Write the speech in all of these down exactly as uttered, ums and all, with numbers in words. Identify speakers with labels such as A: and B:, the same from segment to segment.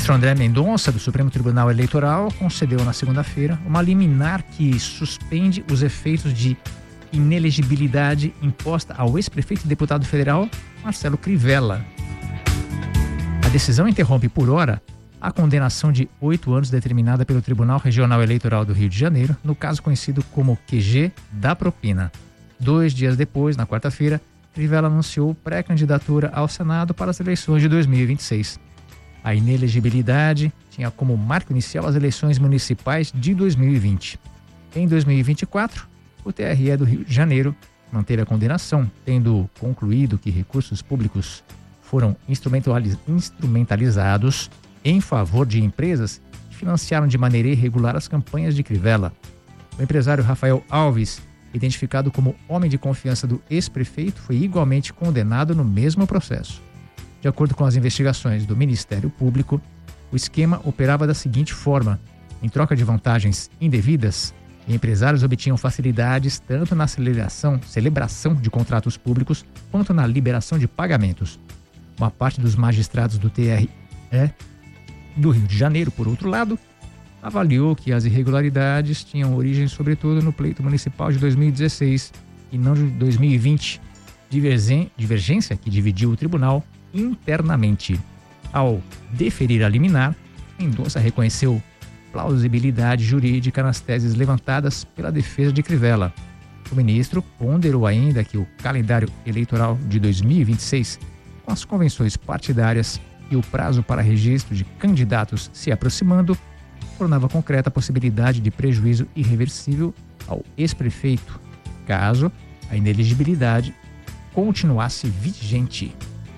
A: ministro André Mendonça, do Supremo Tribunal Eleitoral, concedeu na segunda-feira uma liminar que suspende os efeitos de inelegibilidade imposta ao ex-prefeito e deputado federal Marcelo Crivella. A decisão interrompe por hora a condenação de oito anos determinada pelo Tribunal Regional Eleitoral do Rio de Janeiro, no caso conhecido como Q G da propina. Dois dias depois, na quarta-feira, Crivella anunciou pré-candidatura ao Senado para as eleições de dois mil e vinte e seis. A inelegibilidade tinha como marco inicial as eleições municipais de dois mil e vinte. Em dois mil e vinte e quatro, o T R E do Rio de Janeiro manteve a condenação, tendo concluído que recursos públicos foram instrumentalizados em favor de empresas que financiaram de maneira irregular as campanhas de Crivella. O empresário Rafael Alves, identificado como homem de confiança do ex-prefeito, foi igualmente condenado no mesmo processo. De acordo com as investigações do Ministério Público, o esquema operava da seguinte forma: em troca de vantagens indevidas, empresários obtinham facilidades tanto na celebração, celebração de contratos públicos quanto na liberação de pagamentos. Uma parte dos magistrados do T R E do Rio de Janeiro, por outro lado, avaliou que as irregularidades tinham origem sobretudo no pleito municipal de dois mil e dezesseis e não de dois mil e vinte, divergência que dividiu o tribunal internamente. Ao deferir a liminar, Mendonça reconheceu plausibilidade jurídica nas teses levantadas pela defesa de Crivella. O ministro ponderou ainda que o calendário eleitoral de dois mil e vinte e seis, com as convenções partidárias e o prazo para registro de candidatos se aproximando, tornava concreta a possibilidade de prejuízo irreversível ao ex-prefeito, caso a inelegibilidade continuasse vigente.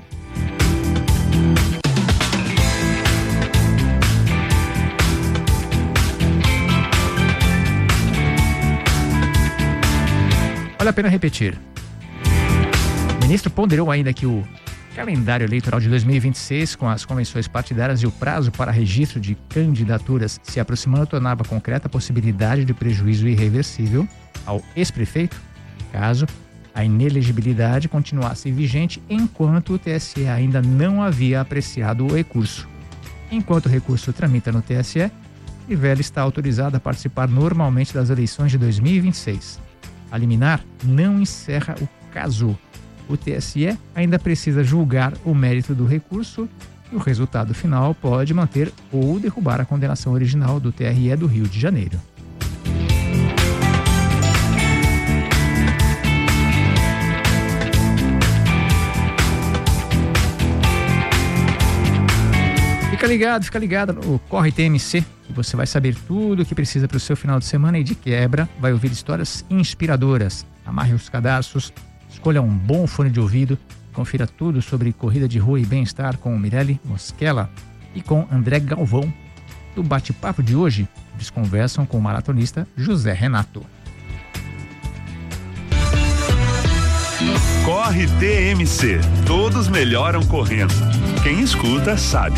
A: Vale a pena repetir. O ministro ponderou ainda que o calendário eleitoral de dois mil e vinte e seis, com as convenções partidárias e o prazo para registro de candidaturas se aproximando, tornava concreta a possibilidade de prejuízo irreversível ao ex-prefeito, caso a inelegibilidade continuasse vigente enquanto o T S E ainda não havia apreciado o recurso. Enquanto o recurso tramita no T S E, Crivella está autorizado a participar normalmente das eleições de dois mil e vinte e seis. A liminar não encerra o caso. O T S E ainda precisa julgar o mérito do recurso e o resultado final pode manter ou derrubar a condenação original do T R E do Rio de Janeiro. Fica ligado, fica ligado no Corre T M C, que você vai saber tudo o que precisa para o seu final de semana e de quebra vai ouvir histórias inspiradoras. Amarre os cadarços, escolha um bom fone de ouvido, confira tudo sobre corrida de rua e bem-estar com Mirelle Mosquela e com André Galvão. No bate-papo de hoje, eles conversam com o maratonista José Renato.
B: Corre T M C, todos melhoram correndo. Quem escuta sabe.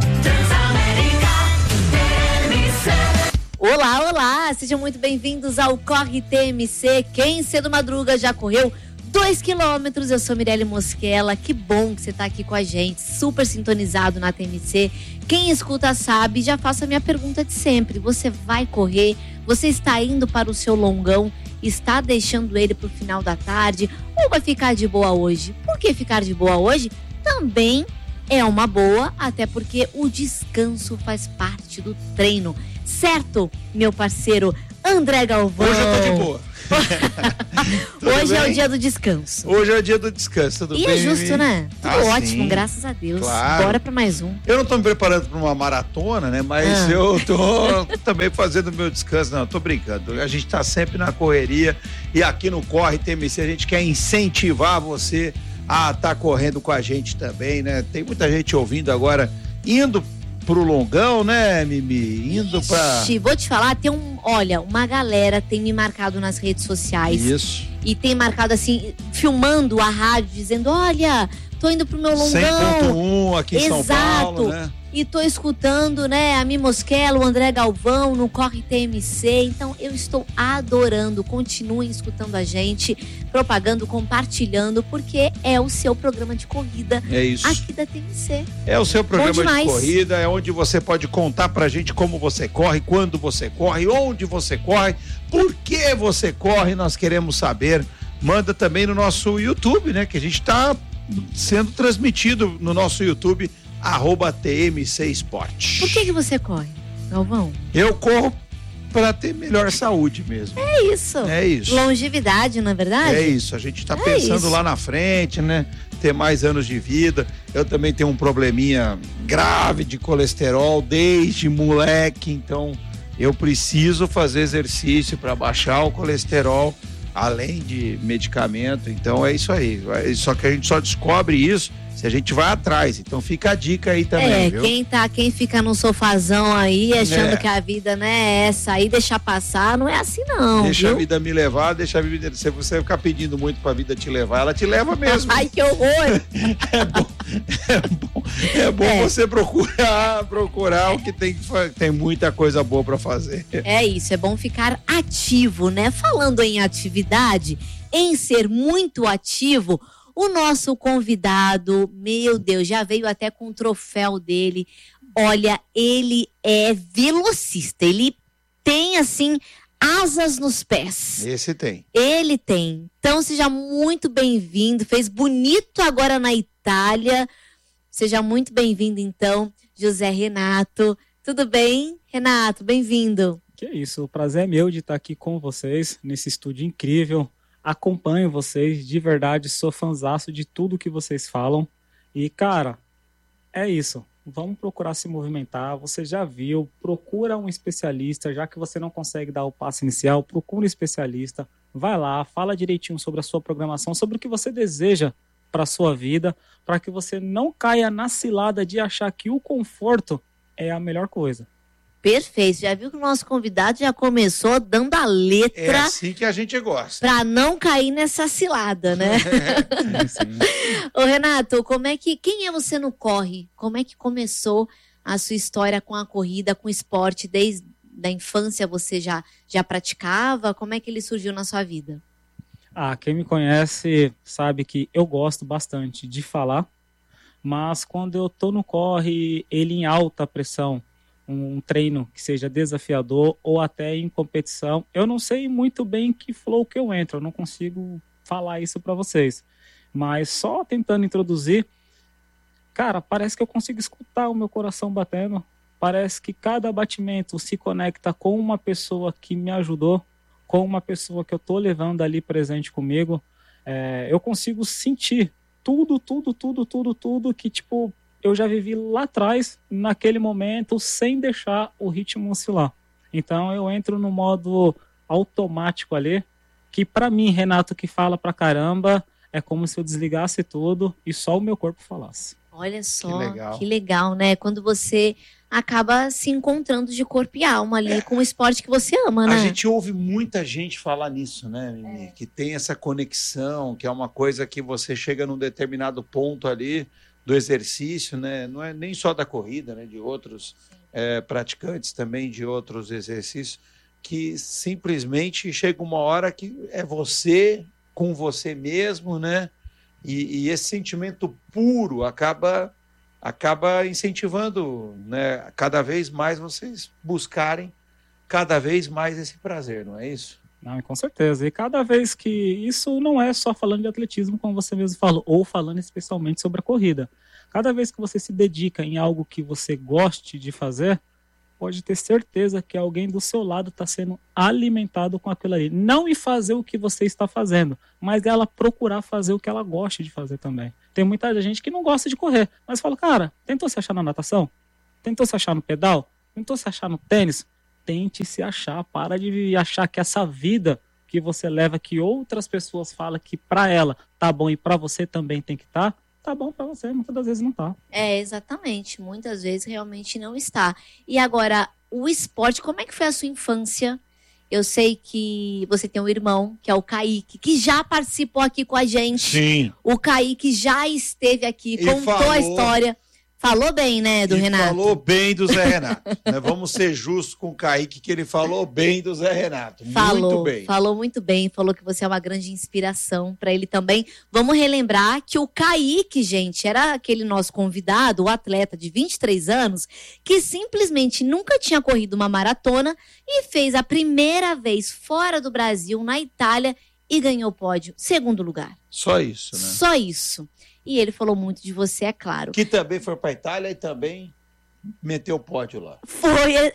C: Olá, olá, sejam muito bem-vindos ao Corre T M C. Quem cedo madruga já correu dois quilômetros, eu sou Mirelle Mosquela, que bom que você está aqui com a gente, super sintonizado na T M C. Quem escuta sabe, já faço a minha pergunta de sempre, você vai correr, você está indo para o seu longão, está deixando ele para o final da tarde ou vai ficar de boa hoje? Por que ficar de boa hoje? Também é uma boa, até porque o descanso faz parte do treino. Certo, meu parceiro André Galvão?
D: Hoje eu tô de boa.
C: Hoje é o dia do descanso.
D: Hoje é o dia do descanso, tudo
C: e
D: bem?
C: E é justo, né? Tudo
D: ah,
C: ótimo,
D: sim.
C: Graças a Deus.
D: Claro.
C: Bora pra mais um.
D: Eu não tô me preparando pra uma maratona, né? Mas ah. eu tô também fazendo meu descanso. Não, tô brincando. A gente tá sempre na correria e aqui no Corre T M C a gente quer incentivar você a estar tá correndo com a gente também, né? Tem muita gente ouvindo agora, indo pro longão, né, Mimi? Indo Ixi, pra...
C: vou te falar, tem um... Olha, uma galera tem me marcado nas redes sociais.
D: Isso.
C: E tem marcado assim, filmando a rádio, dizendo, olha, tô indo pro meu longão.
D: cem ponto um aqui em
C: Exato.
D: São Paulo, né?
C: E tô escutando, né, a Mi Mosquela, o André Galvão no Corre T M C. Então eu estou adorando. Continuem escutando a gente, propagando, compartilhando, porque é o seu programa de corrida
D: É isso.
C: aqui da T M C.
D: É o seu programa de
C: demais.
D: corrida, é onde você pode contar pra gente como você corre, quando você corre, onde você corre, por que você corre, nós queremos saber. Manda também no nosso YouTube, né, que a gente tá sendo transmitido no nosso YouTube, arroba T M C Esporte.
C: Por que que você corre, Galvão?
D: Eu corro para ter melhor saúde mesmo.
C: É isso.
D: É isso.
C: Longevidade, não é verdade?
D: É isso. A gente tá
C: É
D: pensando
C: isso.
D: lá na frente, né? Ter mais anos de vida. Eu também tenho um probleminha grave de colesterol desde moleque, então eu preciso fazer exercício para baixar o colesterol, além de medicamento. Então é isso aí. Só que a gente só descobre isso se a gente vai atrás. Então fica a dica aí também,
C: É,
D: viu?
C: quem tá, quem fica no sofazão aí, achando
D: É.
C: que a vida, né, é essa aí, deixar passar, não é assim não,
D: Deixa
C: viu?
D: a vida me levar, deixa a vida. Se você ficar pedindo muito pra vida te levar, ela te leva mesmo.
C: Ai, que horror!
D: É bom, é bom, é bom
C: É.
D: você procurar, procurar o que tem que fa- tem muita coisa boa pra fazer.
C: É isso, é bom ficar ativo, né? Falando em atividade, em ser muito ativo, o nosso convidado, meu Deus, já veio até com o troféu dele. Olha, ele é velocista, ele tem, assim, asas nos pés.
D: Esse tem.
C: Ele tem. Então, seja muito bem-vindo. Fez bonito agora na Itália. Seja muito bem-vindo, então, José Renato. Tudo bem, Renato? Bem-vindo.
E: Que isso, o prazer é meu de estar aqui com vocês nesse estúdio incrível. Acompanho vocês, de verdade, sou fãzaço de tudo que vocês falam. E, cara, é isso. Vamos procurar se movimentar. Você já viu, procura um especialista, já que você não consegue dar o passo inicial, procura um especialista. Vai lá, fala direitinho sobre a sua programação, sobre o que você deseja para a sua vida, para que você não caia na cilada de achar que o conforto é a melhor coisa.
C: Perfeito. Já viu que o nosso convidado já começou dando a
D: É
C: letra
D: assim que a gente gosta.
C: para não cair nessa cilada, né?
E: Sim, sim.
C: Ô, Renato, como é que, quem é você no corre? Como é que começou a sua história com a corrida, com o esporte? Desde a infância você já, já praticava? Como é que ele surgiu na sua vida?
E: Ah, quem me conhece sabe que eu gosto bastante de falar, mas quando eu tô no corre, ele em alta pressão, um treino que seja desafiador ou até em competição, eu não sei muito bem que flow que eu entro, eu não consigo falar isso para vocês, mas só tentando introduzir, cara, parece que eu consigo escutar o meu coração batendo, parece que cada batimento se conecta com uma pessoa que me ajudou, com uma pessoa que eu tô levando ali presente comigo, é, eu consigo sentir tudo, tudo, tudo, tudo, tudo que, tipo, eu já vivi lá atrás, naquele momento, sem deixar o ritmo oscilar. Então eu entro no modo automático ali, que pra mim, Renato, que fala pra caramba, é como se eu desligasse tudo e só o meu corpo falasse.
C: Olha só,
D: Que legal.
C: que legal, né? Quando você acaba se encontrando de corpo e alma ali com o esporte que você ama, né?
D: A gente ouve muita gente falar nisso, né, Mimi? Que tem essa conexão, que é uma coisa que você chega num determinado ponto ali do exercício, né? Não é nem só da corrida, né? De outros é, praticantes também, de outros exercícios, que simplesmente chega uma hora que é você com você mesmo, né? E, e esse sentimento puro acaba, acaba incentivando, né? Cada vez mais vocês buscarem cada vez mais esse prazer, não é isso?
E: Não, com certeza. E cada vez que isso não é só falando de atletismo, como você mesmo falou, ou falando especialmente sobre a corrida. Cada vez que você se dedica em algo que você goste de fazer, pode ter certeza que alguém do seu lado está sendo alimentado com aquilo ali. Não em fazer o que você está fazendo, mas ela procurar fazer o que ela gosta de fazer também. Tem muita gente que não gosta de correr, mas fala, cara, tentou se achar na natação? Tentou se achar no pedal? Tentou se achar no tênis? Tente se achar, para de achar que essa vida que você leva, que outras pessoas falam que para ela tá bom e para você também tem que estar, tá, tá bom para você, muitas das vezes não tá.
C: É, exatamente. Muitas vezes realmente não está. E agora, o esporte, como é que foi a sua infância? Eu sei que você tem um irmão, que é o Kaique, que já participou aqui com a gente.
D: Sim.
C: O Kaique já esteve aqui,
D: E
C: contou
D: falou-
C: a história. Falou bem, né, do
D: E
C: Renato?
D: falou bem do Zé Renato. Né? Vamos ser justos com o Kaique, que ele falou bem do Zé Renato.
C: Falou,
D: Muito bem.
C: falou muito bem, falou que você é uma grande inspiração para ele também. Vamos relembrar que o Kaique, gente, era aquele nosso convidado, o atleta de vinte e três anos, que simplesmente nunca tinha corrido uma maratona e fez a primeira vez fora do Brasil, na Itália, e ganhou o pódio, segundo lugar.
D: Só isso, né?
C: Só isso. E ele falou muito de você, é claro.
D: Que também foi para Itália e também meteu o pódio lá.
C: Foi, é,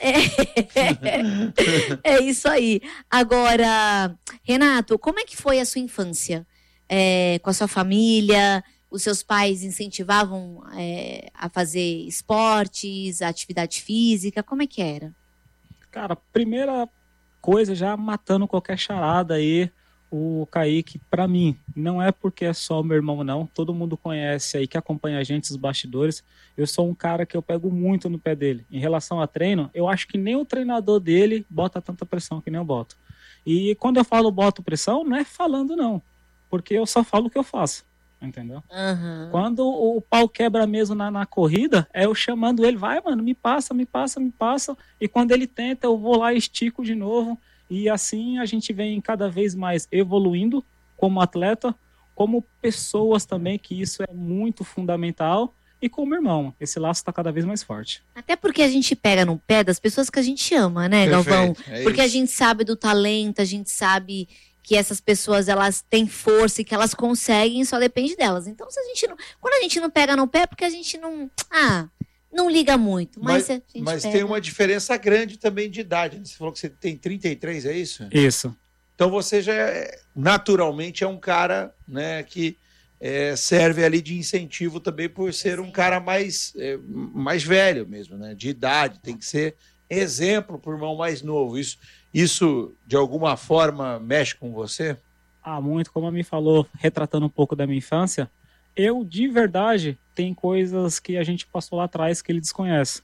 C: é, é isso aí. Agora, Renato, como é que foi a sua infância? É, com a sua família, os seus pais incentivavam é, a fazer esportes, atividade física, como é que era?
E: Cara, primeira coisa, já matando qualquer charada aí, o Kaique, pra mim, não é porque é só o meu irmão, não. Todo mundo conhece aí, que acompanha a gente, os bastidores. Eu sou um cara que eu pego muito no pé dele. Em relação a treino, eu acho que nem o treinador dele bota tanta pressão que nem eu boto. E quando eu falo boto pressão, não é falando, não. Porque eu só falo o que eu faço, entendeu?
C: Uhum.
E: Quando o pau quebra mesmo na, na corrida, é eu chamando ele, vai, mano, me passa, me passa, me passa. E quando ele tenta, eu vou lá e estico de novo. E assim a gente vem cada vez mais evoluindo como atleta, como pessoas também, que isso é muito fundamental. E como irmão, esse laço está cada vez mais forte.
C: Até porque a gente pega no pé das pessoas que a gente ama, né, Galvão?
D: É
C: Porque a
D: isso.
C: gente sabe do talento, a gente sabe que essas pessoas, elas têm força e que elas conseguem, só depende delas. Então, se a gente não, quando a gente não pega no pé, é porque a gente não, ah, não liga muito. Mas,
D: Mas,
C: a gente
D: mas
C: pega.
D: tem uma diferença grande também de idade. Né? Você falou que você tem trinta e três, é isso?
E: Isso.
D: Então você já é, naturalmente é um cara, né, que é, serve ali de incentivo também por ser um cara mais, é, mais velho mesmo, né, de idade. Tem que ser exemplo para o irmão mais novo. Isso, isso, de alguma forma, mexe com você?
E: Ah, muito, como a me falou, retratando um pouco da minha infância, eu, de verdade, tem coisas que a gente passou lá atrás que ele desconhece.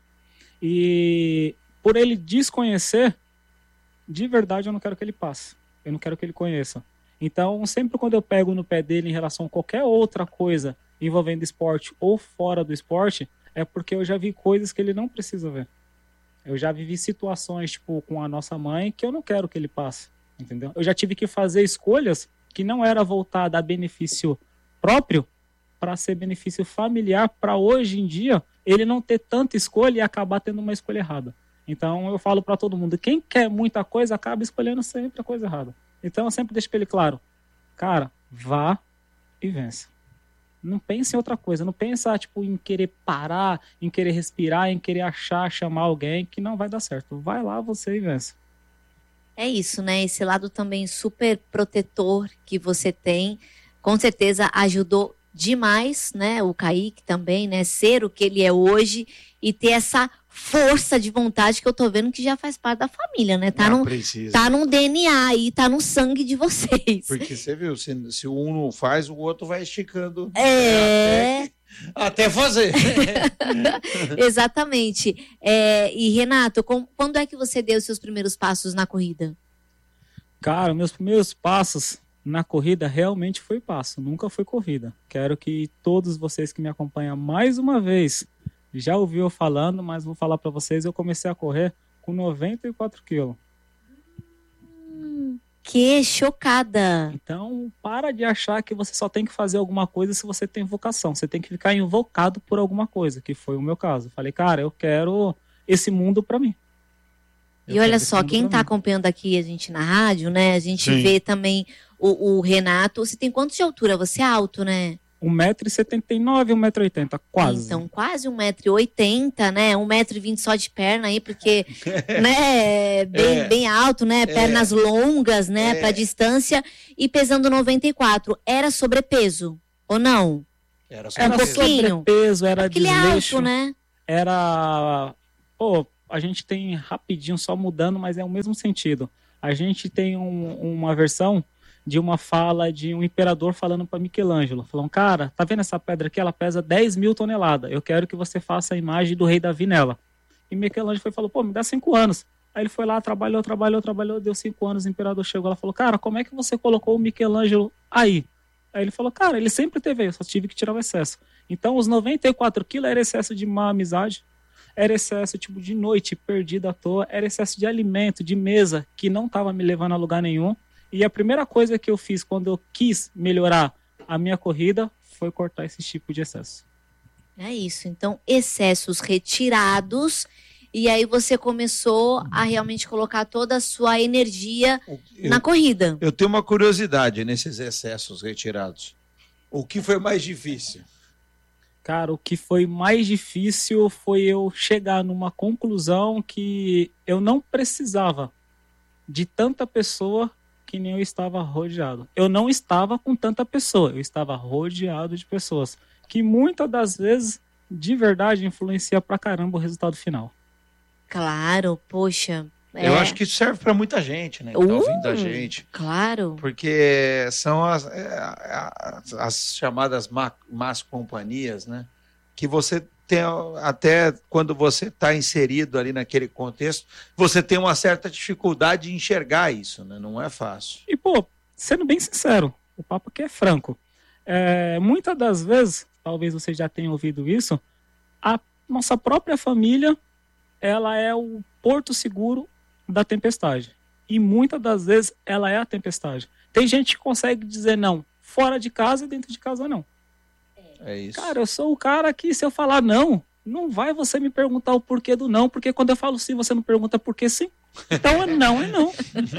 E: E por ele desconhecer, de verdade, eu não quero que ele passe. Eu não quero que ele conheça. Então, sempre quando eu pego no pé dele em relação a qualquer outra coisa envolvendo esporte ou fora do esporte, é porque eu já vi coisas que ele não precisa ver. Eu já vivi situações, tipo, com a nossa mãe, que eu não quero que ele passe, entendeu? Eu já tive que fazer escolhas que não era voltada a benefício próprio, para ser benefício familiar, para hoje em dia ele não ter tanta escolha e acabar tendo uma escolha errada. Então eu falo para todo mundo, quem quer muita coisa acaba escolhendo sempre a coisa errada. Então eu sempre deixo para ele claro, cara, vá e vença. Não pense em outra coisa, não pensa tipo, em querer parar, em querer respirar, em querer achar, chamar alguém, que não vai dar certo. Vai lá você e vença.
C: É isso, né? Esse lado também super protetor que você tem, com certeza ajudou demais, né? O Kaique também, né? Ser o que ele é hoje e ter essa força de vontade que eu tô vendo que já faz parte da família, né? Tá,
D: Não
C: no,
D: precisa.
C: tá no D N A aí, tá no sangue de vocês.
D: Porque você viu, se, se um não faz, o outro vai esticando.
C: É,
D: Até, até fazer.
C: exatamente. É, e Renato, com- quando é que você deu os seus primeiros passos na corrida?
E: Cara, meus primeiros passos na corrida realmente foi passo, nunca foi corrida. Quero que todos vocês que me acompanham mais uma vez já ouviu eu falando, mas vou falar para vocês, eu comecei a correr com noventa e quatro quilos.
C: Que chocada!
E: Então, para de achar que você só tem que fazer alguma coisa se você tem vocação. Você tem que ficar invocado por alguma coisa, que foi o meu caso. Falei, cara, eu quero esse mundo para mim. Eu
C: E olha
E: quero esse
C: só,
E: mundo
C: quem
E: pra
C: está
E: mim.
C: acompanhando aqui a gente na rádio, né? A gente
D: Sim.
C: vê também o, o Renato. Você tem quanto de altura? Você é alto, né?
E: um metro e setenta e nove, um metro e oitenta, quase.
C: Então, quase um metro e oitenta, né? um metro e vinte só de perna aí, porque, né? Bem,
D: É.
C: bem alto, né? Pernas longas, né?
D: É.
C: Para distância. E pesando noventa e quatro. Era sobrepeso? Ou não?
D: Era só
E: Era
C: um pouquinho.
E: sobrepeso, era
C: Porque ele é
E: desleixo,
C: alto, né?
E: era... Pô, a gente tem rapidinho, só mudando, mas é o mesmo sentido. A gente tem um- uma versão de uma fala de um imperador falando para Michelangelo, falando, cara, tá vendo essa pedra aqui? Ela pesa dez mil toneladas, eu quero que você faça a imagem do rei Davi nela. E Michelangelo foi e falou, pô, me dá cinco anos. Aí ele foi lá, trabalhou, trabalhou, trabalhou, deu cinco anos, o imperador chegou lá e falou, cara, como é que você colocou o Michelangelo aí? Aí ele falou, cara, ele sempre teve aí, eu só tive que tirar o excesso. Então os noventa e quatro quilos era excesso de má amizade, era excesso tipo de noite perdida à toa, era excesso de alimento, de mesa, que não estava me levando a lugar nenhum. E a primeira coisa que eu fiz quando eu quis melhorar a minha corrida foi cortar esse tipo de excesso.
C: É isso, então excessos retirados, e aí você começou a realmente colocar toda a sua energia
D: eu,
C: na corrida.
D: Eu tenho uma curiosidade nesses excessos retirados. O que foi mais difícil?
E: Cara, o que foi mais difícil foi eu chegar numa conclusão que eu não precisava de tanta pessoa que nem eu estava rodeado. Eu não estava com tanta pessoa, eu estava rodeado de pessoas, que muitas das vezes, de verdade, influencia pra caramba o resultado final.
C: Claro, poxa. É...
D: Eu acho que isso serve para muita gente, né? Que
C: uh,
D: tá ouvindo a gente.
C: Claro.
D: Porque são as, as, as chamadas más companhias, né? Que você tem, até quando você está inserido ali naquele contexto, você tem uma certa dificuldade de enxergar isso, né? Não é fácil.
E: E, pô, sendo bem sincero, o papo aqui é franco. É, muitas das vezes, talvez você já tenha ouvido isso, a nossa própria família, ela é o porto seguro da tempestade. E muitas das vezes ela é a tempestade. Tem gente que consegue dizer não fora de casa e dentro de casa não.
D: É isso.
E: Cara, eu sou o cara que se eu falar não, não vai você me perguntar o porquê do não, porque quando eu falo sim, você não pergunta por que sim. Então é não, é não.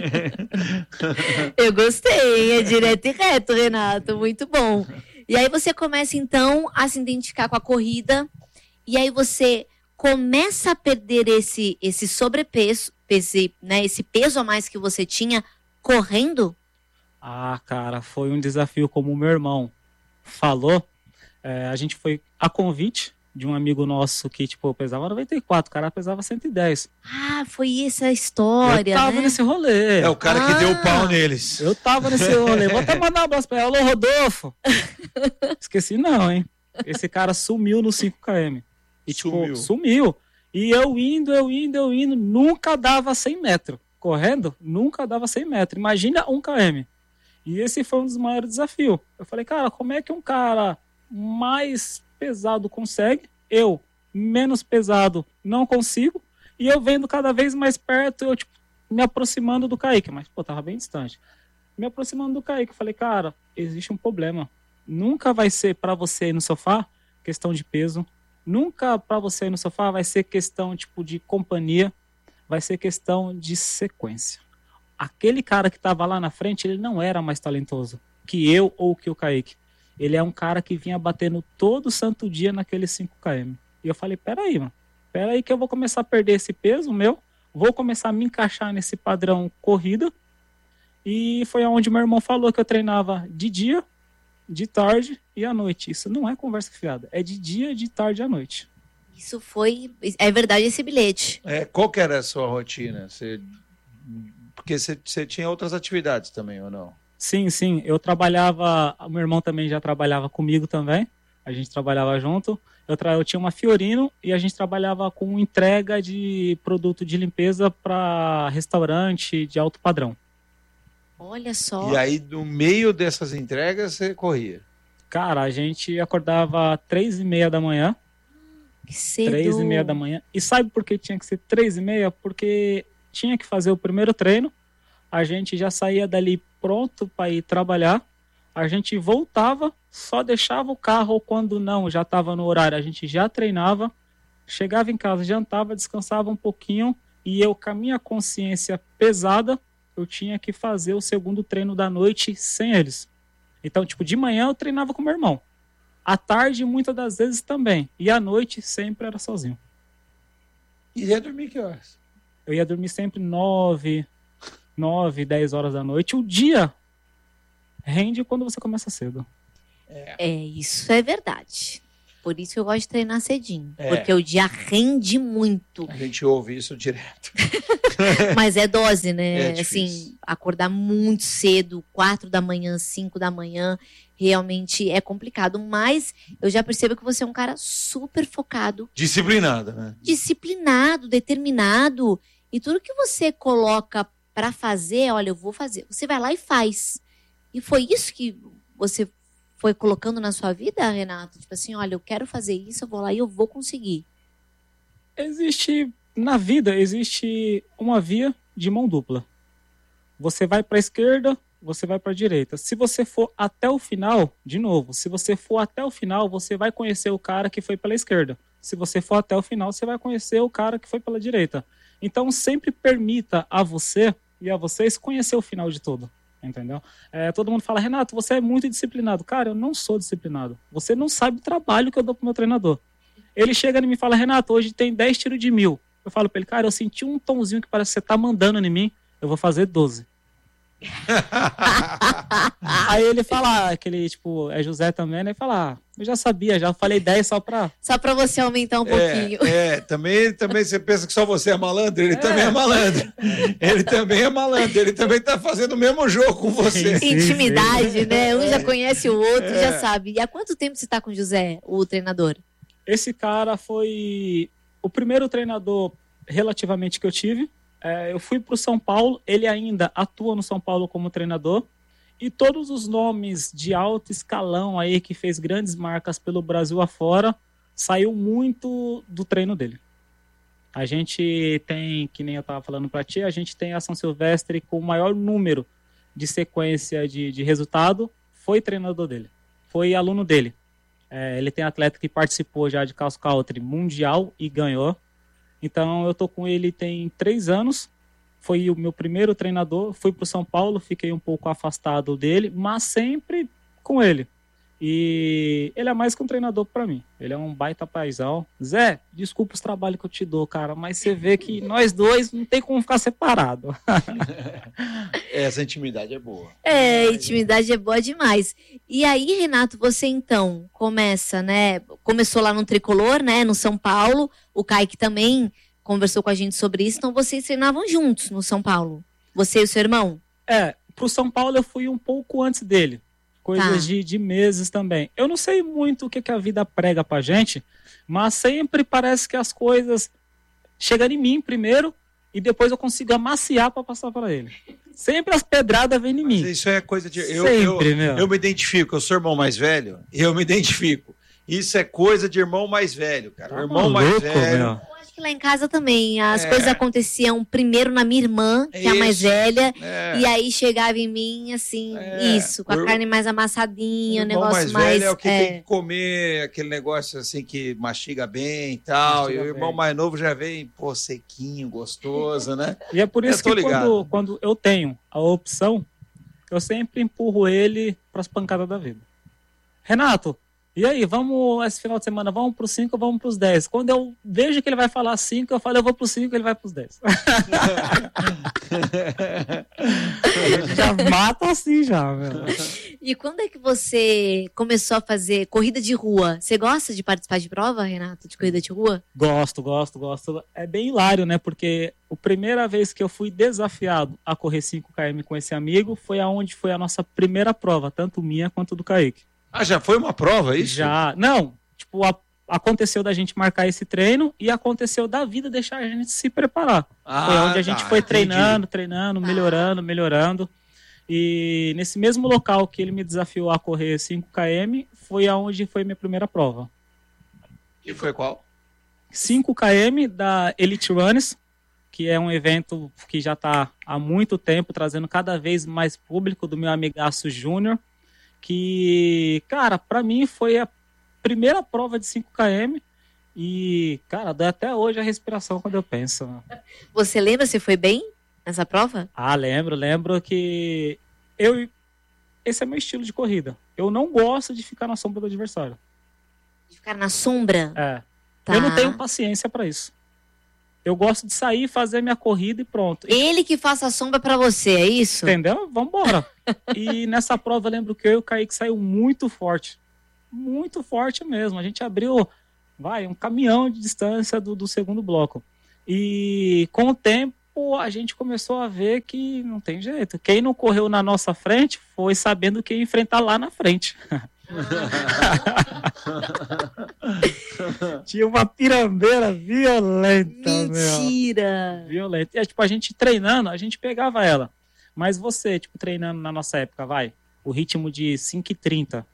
C: Eu gostei, é direto e reto, Renato, muito bom. E aí você começa então a se identificar com a corrida, e aí você começa a perder esse, esse sobrepeso, esse, né, esse peso a mais que você tinha correndo?
E: Ah, cara, foi um desafio, como o meu irmão falou. É, a gente foi a convite de um amigo nosso que, tipo, pesava noventa e quatro, o cara pesava cento e dez.
C: Ah, foi essa a história,
E: Eu tava
C: né?
E: nesse rolê.
D: É o cara
C: Ah.
D: que deu pau neles.
E: Eu tava nesse rolê. Vou até mandar um abraço pra ele. Alô, Rodolfo. Esqueci não, hein? Esse cara sumiu no cinco quilômetros. E, tipo,
D: Sumiu.
E: sumiu. E eu indo, eu indo, eu indo. Nunca dava cem metros. Correndo, nunca dava cem metros. Imagina um quilômetro. E esse foi um dos maiores desafios. Eu falei, cara, como é que um cara mais pesado consegue? Eu, menos pesado, não consigo. E eu vendo cada vez mais perto, eu, tipo, me aproximando do Kaique. Mas, pô, tava bem distante. Me aproximando do Kaique. Eu falei, cara, existe um problema. Nunca vai ser pra você ir no sofá questão de peso. Nunca pra você ir no sofá vai ser questão, tipo, de companhia. Vai ser questão de sequência. Aquele cara que tava lá na frente, ele não era mais talentoso que eu ou que o Kaique. Ele é um cara que vinha batendo todo santo dia naqueles cinco quilômetros. E eu falei, peraí, mano. Peraí que eu vou começar a perder esse peso meu. Vou começar a me encaixar nesse padrão corrida. E foi onde meu irmão falou que eu treinava de dia, de tarde e à noite. Isso não é conversa fiada. É de dia, de tarde e à noite.
C: Isso foi... É verdade esse bilhete.
D: É, qual que era a sua rotina? Você... Porque você, você tinha outras atividades também, ou não?
E: Sim, sim. Eu trabalhava... O meu irmão também já trabalhava comigo também. A gente trabalhava junto. Eu, tra... eu tinha uma Fiorino e a gente trabalhava com entrega de produto de limpeza para restaurante de alto padrão.
C: Olha só.
D: E aí, no meio dessas entregas, você corria?
E: Cara, a gente acordava três e meia da manhã.
C: Que cedo.
E: Três e meia da manhã. E sabe por que tinha que ser três e meia? Porque tinha que fazer o primeiro treino. A gente já saía dali pronto para ir trabalhar. A gente voltava, só deixava o carro, ou quando não, já estava no horário, a gente já treinava, chegava em casa, jantava, descansava um pouquinho, e eu, com a minha consciência pesada, eu tinha que fazer o segundo treino da noite sem eles. Então, tipo, de manhã eu treinava com meu irmão. À tarde, muitas das vezes também. E à noite, sempre era sozinho.
D: E ia dormir que horas?
E: Eu ia dormir sempre nove, nove, dez horas da noite. O dia rende quando você começa cedo.
C: É, é isso é verdade. Por isso que eu gosto de treinar cedinho.
D: É.
C: Porque o dia rende muito.
D: A gente ouve isso direto.
C: Mas é dose, né?
D: É
C: assim, acordar muito cedo, quatro da manhã, cinco da manhã, realmente é complicado. Mas eu já percebo que você é um cara super focado.
D: Disciplinado, né?
C: Disciplinado, determinado. E tudo que você coloca para fazer, olha, eu vou fazer. Você vai lá e faz. E foi isso que você foi colocando na sua vida, Renato? Tipo assim, olha, eu quero fazer isso, eu vou lá e eu vou conseguir.
E: Existe, na vida, existe uma via de mão dupla. Você vai para a esquerda, você vai para a direita. Se você for até o final, de novo, se você for até o final, você vai conhecer o cara que foi pela esquerda. Se você for até o final, você vai conhecer o cara que foi pela direita. Então, sempre permita a você e a vocês conhecer o final de tudo. Entendeu? É, todo mundo fala, Renato, você é muito disciplinado. Cara, eu não sou disciplinado. Você não sabe o trabalho que eu dou pro meu treinador. Ele chega e me fala, Renato, hoje tem dez tiros de mil. Eu falo pra ele, cara, eu senti um tomzinho que parece que você tá mandando em mim, eu vou fazer doze. Aí ele fala, aquele, tipo, é José também, né? Ele fala, ah, eu já sabia, já falei dez só pra...
C: Só pra você aumentar um pouquinho.
D: É, é também, também você pensa que só você é malandro, ele é. também é malandro. Ele também é malandro, ele também tá fazendo o mesmo jogo com você.
C: Sim, intimidade, sim, né? Um é. já conhece o outro, é. já sabe. E há quanto tempo você tá com o José, o treinador?
E: Esse cara foi o primeiro treinador relativamente que eu tive. É, eu fui para o São Paulo, ele ainda atua no São Paulo como treinador, e todos os nomes de alto escalão aí que fez grandes marcas pelo Brasil afora, saiu muito do treino dele. A gente tem, que nem eu estava falando para ti, a gente tem a São Silvestre com o maior número de sequência de, de resultado, foi treinador dele, foi aluno dele. É, ele tem atleta que participou já de cross country mundial e ganhou. Então, eu tô com ele tem três anos, foi o meu primeiro treinador, fui para o São Paulo, fiquei um pouco afastado dele, mas sempre com ele. E ele é mais que um treinador para mim, ele é um baita paizão. Zé, desculpa os trabalhos que eu te dou, cara, mas você vê que nós dois não tem como ficar separado.
D: Essa intimidade é boa.
C: É, intimidade é boa demais. E aí, Renato, você então começa, né? Começou lá no Tricolor, né? No São Paulo. O Kaique também conversou com a gente sobre isso. Então, vocês treinavam juntos no São Paulo? Você e o seu irmão?
E: É, pro São Paulo eu fui um pouco antes dele. Coisas tá. de, de meses também. Eu não sei muito o que, que a vida prega pra gente, mas sempre parece que as coisas chegam em mim primeiro e depois eu consigo amaciar para passar para ele. Sempre as pedradas vêm em mim.
D: Mas isso é coisa de... Eu,
E: sempre,
D: eu,
E: meu.
D: Eu me identifico, eu sou irmão mais velho, eu me identifico. Isso é coisa de irmão mais velho, cara.
E: Tá
D: irmão
E: maluco,
D: mais velho...
E: Meu.
C: Que lá em casa também, as
D: é.
C: coisas aconteciam primeiro na minha irmã, que é a mais velha,
D: é.
C: e aí chegava em mim, assim,
D: é.
C: isso, com a
D: o
C: carne mais amassadinha, o negócio
D: mais...
C: mais...
D: velho é o que
C: é.
D: tem que comer, aquele negócio assim que mastiga bem e tal, mastiga e o irmão bem. Mais novo já vem, pô, sequinho, gostoso, né?
E: E é por isso que quando, quando eu tenho a opção, eu sempre empurro ele para as pancadas da vida. Renato, e aí, vamos, esse final de semana, vamos para os cinco ou vamos para os dez? Quando eu vejo que ele vai falar cinco, eu falo, eu vou para os cinco, ele vai para os dez. Já mata assim já, meu.
C: E quando é que você começou a fazer corrida de rua? Você gosta de participar de prova, Renato, de corrida de rua?
E: Gosto, gosto, gosto. É bem hilário, né? Porque a primeira vez que eu fui desafiado a correr cinco quilômetros com esse amigo foi aonde foi a nossa primeira prova, tanto minha quanto do Kaique.
D: Ah, já foi uma prova isso?
E: Já, não, tipo, a, aconteceu da gente marcar esse treino e aconteceu da vida deixar a gente se preparar. Ah, foi onde a gente tá, foi treinando, entendi. treinando, melhorando, melhorando. E nesse mesmo local que ele me desafiou a correr cinco quilômetros, foi aonde foi minha primeira prova.
D: E foi qual?
E: cinco quilômetros da Elite Runners, que é um evento que já está há muito tempo trazendo cada vez mais público, do meu amigaço Júnior. Que, cara, pra mim foi a primeira prova de cinco quilômetros e, cara, dá até hoje a respiração quando eu penso.
C: Você lembra se foi bem nessa prova?
E: Ah, lembro, lembro que eu, esse é meu estilo de corrida. Eu não gosto de ficar na sombra do adversário.
C: De ficar na sombra?
E: É.
C: Tá.
E: Eu não tenho paciência pra isso. Eu gosto de sair, fazer minha corrida e pronto.
C: Ele que faça a sombra pra você, é isso?
E: Entendeu? Vambora. E nessa prova eu lembro que eu e o Kaique saiu muito forte. Muito forte mesmo. A gente abriu, vai, um caminhão de distância do, do segundo bloco. E com o tempo a gente começou a ver que não tem jeito. Quem não correu na nossa frente foi sabendo que ia enfrentar lá na frente. Tinha uma pirambeira violenta,
C: Mentira!
E: meu. Violenta. E, tipo, a gente treinando, a gente pegava ela. Mas você, tipo, treinando na nossa época, vai, o ritmo de cinco e trinta,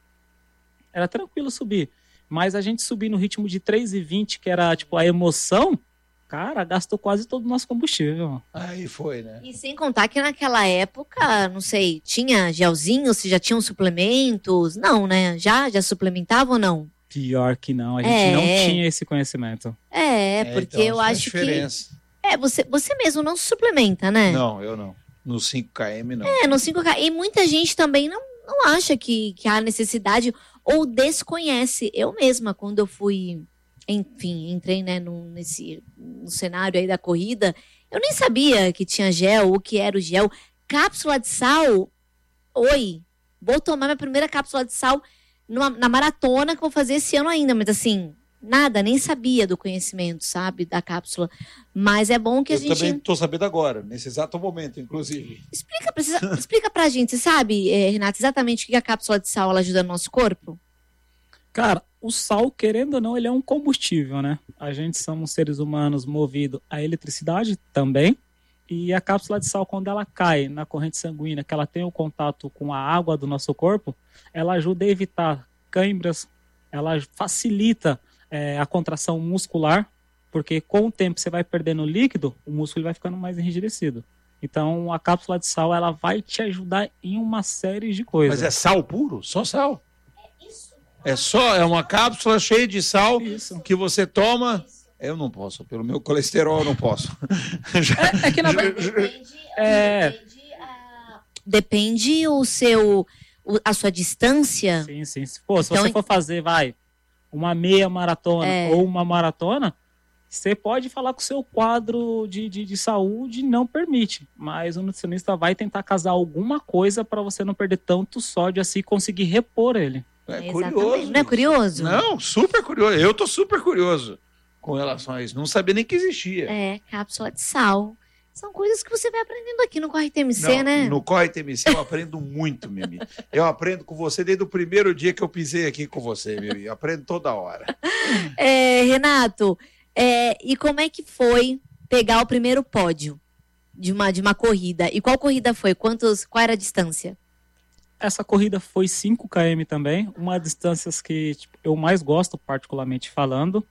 E: era tranquilo subir. Mas a gente subir no ritmo de três e vinte, que era, tipo, a emoção, cara, gastou quase todo o nosso combustível.
D: Aí foi, né?
C: E sem contar que naquela época, não sei, tinha gelzinho, se já tinham suplementos? Não, né? Já? Já suplementavam ou não?
E: Pior que não, a gente
C: É.
E: não tinha esse conhecimento.
C: É, porque
D: então,
C: eu
D: isso faz
C: acho que...
D: diferença.
C: É, você, você mesmo não se suplementa, né?
D: Não, eu não. No cinco quilômetros, não.
C: É, no cinco K. E muita gente também não, não acha que, que há necessidade ou desconhece. Eu mesma, quando eu fui, enfim, entrei, né, no, nesse, no cenário aí da corrida, eu nem sabia que tinha gel, o que era o gel. Cápsula de sal, oi, vou tomar minha primeira cápsula de sal numa, na maratona que eu vou fazer esse ano ainda, mas assim, nada, nem sabia do conhecimento, sabe, da cápsula. Mas é bom que a
D: Eu
C: gente...
D: também tô sabendo agora, nesse exato momento, inclusive.
C: Explica, precisa, explica pra gente, você sabe, eh, Renato, exatamente o que a cápsula de sal ela ajuda no nosso corpo?
E: Cara, o sal, querendo ou não, ele é um combustível, né? A gente somos seres humanos movidos à eletricidade também. E a cápsula de sal, quando ela cai na corrente sanguínea, que ela tem o contato com a água do nosso corpo, ela ajuda a evitar câimbras, ela facilita é, a contração muscular, porque com o tempo você vai perdendo líquido, o músculo vai ficando mais enrijecido. Então a cápsula de sal ela vai te ajudar em uma série de coisas.
D: Mas é sal puro? Só sal. É só, é uma cápsula cheia de sal
E: Isso.
D: que você toma. Eu não posso, pelo meu colesterol eu não posso.
E: É, é que na verdade. É...
C: Depende, a... Depende o seu, o- a sua distância.
E: Sim, sim. Pô, se
C: Então-
E: você for fazer, vai, uma meia maratona
C: É.
E: ou uma maratona, você pode falar que o seu quadro de, de, de saúde não permite, mas o nutricionista vai tentar casar alguma coisa para você não perder tanto sódio assim e conseguir repor ele.
D: É
C: Exatamente.
D: curioso.
C: Não é curioso?
D: Não, super curioso. Eu tô super curioso com relação a isso. Não sabia nem que existia.
C: É, cápsula de sal. São coisas que você vai aprendendo aqui no Corre T M C,
D: Não,
C: né?
D: No Corre T M C eu aprendo muito, Mimi. Eu aprendo com você desde o primeiro dia que eu pisei aqui com você, Mimi. Eu aprendo toda hora.
C: É, Renato, é, e como é que foi pegar o primeiro pódio de uma, de uma corrida? E qual corrida foi? Quantos, qual era a distância?
E: Essa corrida foi cinco quilômetros também, uma das distâncias que tipo, eu mais gosto, particularmente falando.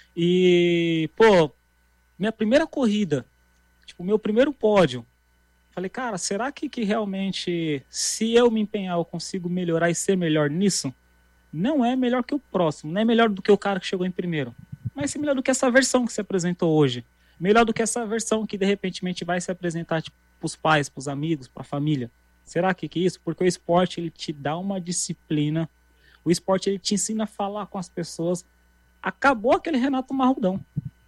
E: E, pô, minha primeira corrida, tipo, meu primeiro pódio, falei, cara, será que, que realmente, se eu me empenhar, eu consigo melhorar e ser melhor nisso? Não é melhor que o próximo, não é melhor do que o cara que chegou em primeiro, mas é melhor do que essa versão que se apresentou hoje. Melhor do que essa versão que, de repente, vai se apresentar tipo, pros pais, pros amigos, pra família. Será que que é isso? Porque o esporte, ele te dá uma disciplina, o esporte, ele te ensina a falar com as pessoas. Acabou aquele Renato Marrudão.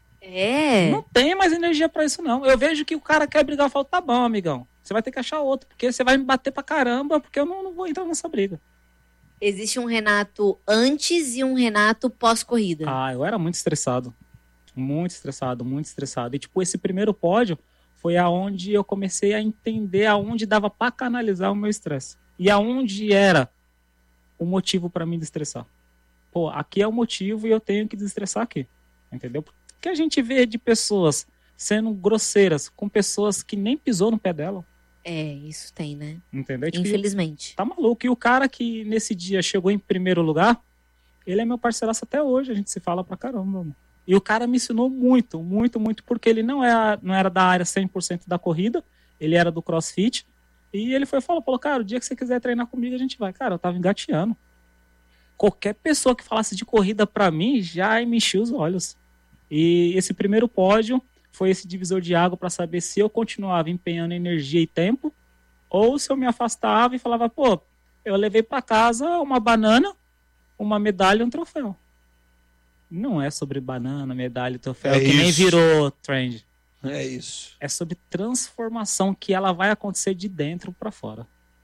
C: É.
E: Não tem mais energia pra isso, não. Eu vejo que o cara quer brigar, eu falo, tá bom, amigão. Você vai ter que achar outro, porque você vai me bater pra caramba, porque eu não, não vou entrar nessa briga.
C: Existe um Renato antes e um Renato pós-corrida.
E: Ah, eu era muito estressado. Muito estressado, muito estressado. E, tipo, esse primeiro pódio foi aonde eu comecei a entender aonde dava pra canalizar o meu estresse. E aonde era o motivo pra mim desestressar. Pô, aqui é o motivo e eu tenho que desestressar aqui. Entendeu? Porque a gente vê de pessoas sendo grosseiras com pessoas que nem pisou no pé dela.
C: É, isso tem, né?
E: Entendeu? Tipo,
C: Infelizmente.
E: tá maluco. E o cara que nesse dia chegou em primeiro lugar, ele é meu parceiraço até hoje. A gente se fala pra caramba, mano. E o cara me ensinou muito, muito, muito, porque ele não, é, não era da área cem por cento da corrida, ele era do CrossFit. E ele foi e falou, falou, cara, o dia que você quiser treinar comigo, a gente vai. Cara, eu tava engateando. Qualquer pessoa que falasse de corrida pra mim, já me enchia os olhos. E esse primeiro pódio foi esse divisor de água para saber se eu continuava empenhando energia e tempo, ou se eu me afastava e falava, pô, eu levei para casa uma banana, uma medalha e um troféu. Não é sobre banana, medalha e troféu,
D: É
E: que nem
D: isso.
E: virou trend.
D: É isso.
E: É sobre transformação que ela vai acontecer de dentro para fora.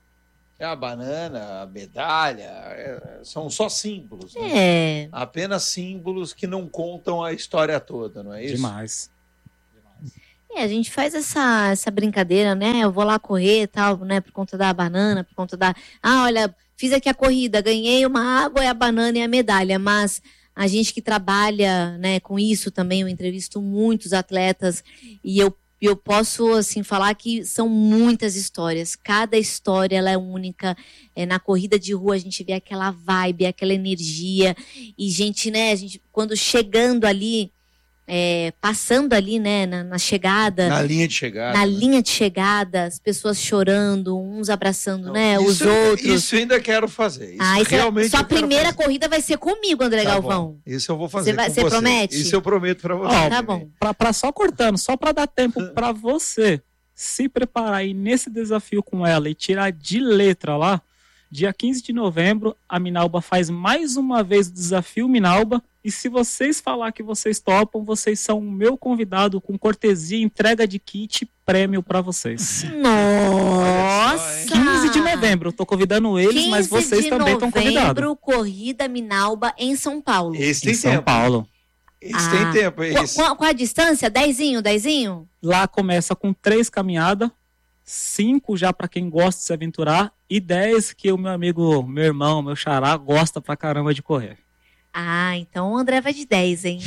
D: É a banana, a medalha, é- são só símbolos. Né?
C: É.
D: Apenas símbolos que não contam a história toda, não é isso?
E: Demais.
C: É, a gente faz essa, essa brincadeira, né? Eu vou lá correr e tal, né? Por conta da banana, por conta da... Ah, olha, fiz aqui a corrida, ganhei uma água, e a banana e a medalha. Mas a gente que trabalha, né, com isso também, eu entrevisto muitos atletas e eu, eu posso, assim, falar que são muitas histórias. Cada história, ela é única. É, na corrida de rua, a gente vê aquela vibe, aquela energia. E gente, né, a gente, quando chegando ali... É, passando ali, né, na, na chegada.
D: Na linha de chegada.
C: Na
D: né?
C: linha de chegada, as pessoas chorando, uns abraçando,
D: Não,
C: né,
D: isso,
C: os outros.
D: Isso ainda quero fazer. Isso
C: ah, isso
D: realmente
C: é, sua
D: eu quero
C: primeira
D: fazer.
C: corrida vai ser comigo, André
D: Tá
C: Galvão.
D: bom. Isso eu vou fazer.
C: Você vai-
D: com
C: você
D: você.
C: promete?
D: Isso eu prometo pra você.
E: Ó,
C: Tá bom.
E: Pra, pra só cortando, só pra dar tempo pra você se preparar aí nesse desafio com ela e tirar de letra lá, dia quinze de novembro, a Minalba faz mais uma vez o desafio Minalba. E se vocês falar que vocês topam, vocês são o meu convidado com cortesia, entrega de kit, prêmio pra vocês.
C: Nossa!
E: quinze de novembro, eu tô convidando eles, mas vocês também estão convidados.
C: quinze de novembro, corrida Minalba em São Paulo.
D: Esse tem
E: Em São
D: tempo.
E: Paulo.
D: Esse
C: Ah.
D: tem tempo, é
C: Qu-
D: isso.
C: Qual, qual a distância? Dezinho, dezinho?
E: Lá começa com três caminhadas, cinco já pra quem gosta de se aventurar, e dez que o meu amigo, meu irmão, meu xará, gosta pra caramba de correr.
C: Ah, então o André vai de dez, hein?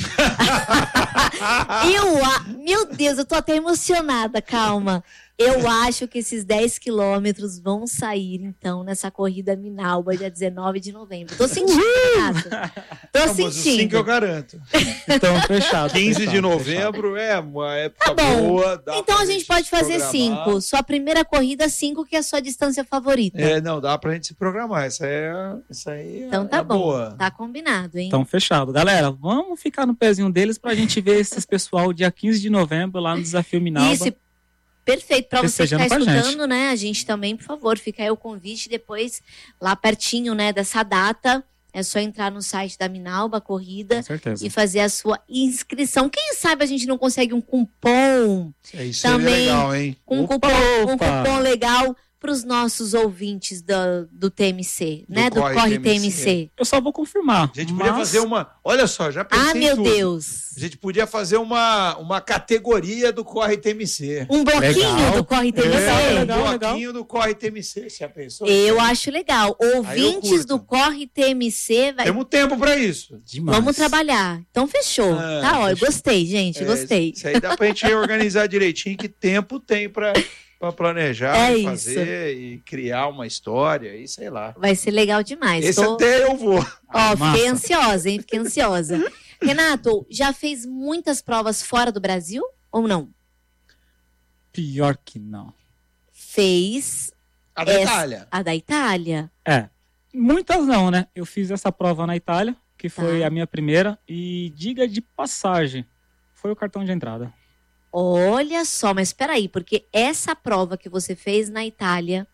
C: eu, a- meu Deus, eu tô até emocionada, calma. Eu acho que esses dez quilômetros vão sair, então, nessa corrida Minalba, dia dezenove de novembro. Tô sentindo, Renato. Tô
D: Famoso sim que eu
C: sentindo.
D: garanto.
E: Então, fechado.
D: quinze
E: fechado,
D: de novembro é uma época
C: Tá bom.
D: boa. dá
C: Então
D: pra
C: a gente pode fazer
D: programar.
C: cinco. Sua primeira corrida, cinco, que é a sua distância favorita.
D: É, não, dá pra gente se programar. Essa é, essa aí é,
C: Então tá
D: é
C: bom.
D: boa.
C: Tá combinado, hein?
E: Então, fechado. Galera, vamos ficar no pezinho deles pra gente ver esses pessoal dia quinze de novembro lá no Desafio Minalba.
C: Isso, perfeito. Para você que está
E: Festejando com a
C: escutando,
E: gente.
C: né? A gente também, por favor, fica aí o convite. Depois, lá pertinho, né, dessa data, é só entrar no site da Minalba Corrida
E: Com certeza.
C: e fazer a sua inscrição. Quem sabe a gente não consegue um cupom,
D: É, isso seria
C: Também-
D: legal, hein?
C: um
E: Opa,
C: cupom, um
E: opa.
C: cupom legal para os nossos ouvintes do, do T M C,
D: Do
C: né? Do
D: Corre
C: Corre
D: T M C.
C: T M C.
E: Eu só vou confirmar.
D: A gente podia
E: mas-
D: fazer uma. Olha só, já pensei
C: Ah,
D: em
C: meu
D: tudo.
C: Deus.
D: A gente podia fazer uma, uma categoria do Corre T M C.
C: Um bloquinho
E: Legal.
C: do Corre T M C.
D: É,
E: legal,
D: um
E: legal.
D: bloquinho do Corre T M C. Você já pensou?
C: Eu acho legal. Ouvintes
D: curto.
C: do Corre T M C, vai
D: Temos tempo pra isso.
E: Demais.
C: vamos trabalhar. Então fechou.
D: Ah,
C: tá, ó, eu
D: fechou.
C: gostei, gente,
D: É,
C: gostei.
D: Isso aí dá pra gente organizar direitinho. Que tempo tem pra, pra planejar,
C: É
D: e
C: isso.
D: fazer e criar uma história e sei lá.
C: Vai ser legal demais.
D: Esse
C: Tô-
D: até eu vou.
C: Ó,
E: Ah,
C: fiquei
E: massa.
C: ansiosa, hein? Fiquei ansiosa. Renato, já fez muitas provas fora do Brasil ou não?
E: Pior que não.
C: Fez
D: A da
C: Essa-
D: Itália.
C: a da Itália.
E: É. Muitas não, né? Eu fiz essa prova na Itália, que foi
C: Tá.
E: a minha primeira, e diga de passagem, foi o cartão de entrada.
C: Olha só, mas espera aí, porque essa prova que você fez na Itália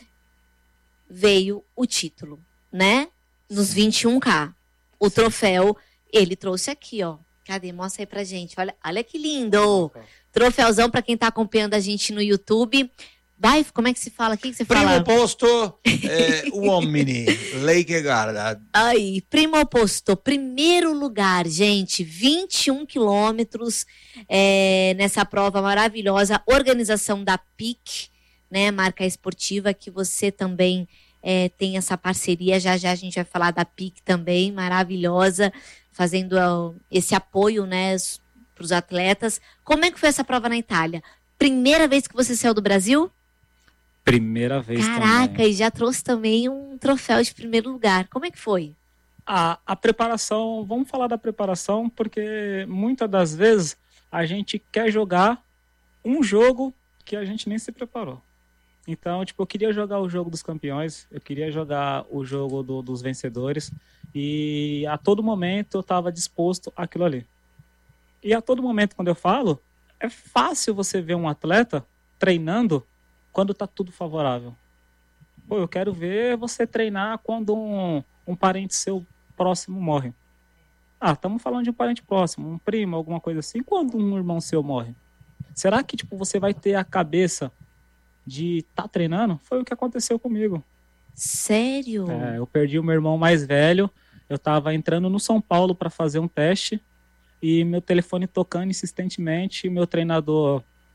C: veio o título, né? Nos vinte e um K. O troféu, ele trouxe aqui, ó. Cadê? Mostra aí pra gente. Olha, olha que lindo. Troféuzão pra quem tá acompanhando a gente no YouTube. Vai, como é que se fala? O que, que você
D: Primo
C: fala?
D: posto é, uomini, Lake Garda.
C: Aí, primo posto, primeiro lugar, gente, vinte e um quilômetros é, nessa prova maravilhosa, organização da P I C, né, marca esportiva, que você também é, tem essa parceria, já já a gente vai falar da P I C também, maravilhosa, fazendo ó, esse apoio, né, para os atletas. Como é que foi essa prova na Itália? Primeira vez que você saiu do Brasil?
E: Primeira vez
C: Caraca,
E: também.
C: e já trouxe também um troféu de primeiro lugar. Como é que foi?
E: A, a preparação, vamos falar da preparação, porque muitas das vezes a gente quer jogar um jogo que a gente nem se preparou. Então, tipo, eu queria jogar o jogo dos campeões, eu queria jogar o jogo do- dos vencedores, e a todo momento eu estava disposto àquilo ali. E a todo momento, quando eu falo, é fácil você ver um atleta treinando quando tá tudo favorável. Pô, eu quero ver você treinar quando um, um parente seu próximo morre. Ah, estamos falando de um parente próximo, um primo, alguma coisa assim. Quando um irmão seu morre? Será que tipo, você vai ter a cabeça de tá treinando? Foi o que aconteceu comigo.
C: Sério?
E: É, eu perdi o meu irmão mais velho. Eu tava entrando no São Paulo para fazer um teste e meu telefone tocando insistentemente. Meu treinador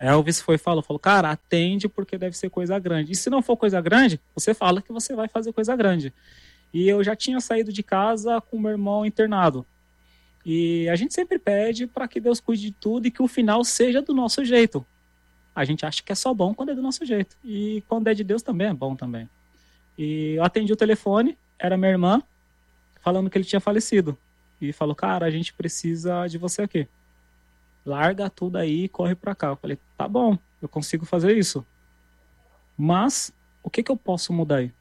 E: Elvis foi e falou, falou, cara, atende porque deve ser coisa grande. E se não for coisa grande, você fala que você vai fazer coisa grande. E eu já tinha saído de casa com meu irmão internado. E a gente sempre pede para que Deus cuide de tudo e que o final seja do nosso jeito. A gente acha que é só bom quando é do nosso jeito. E quando é de Deus também é bom também. E eu atendi o telefone, era minha irmã, falando que ele tinha falecido. E falou, cara, a gente precisa de você aqui. Larga tudo aí e corre pra cá. Eu falei, tá bom, eu consigo fazer isso. Mas, o que que eu posso mudar aí?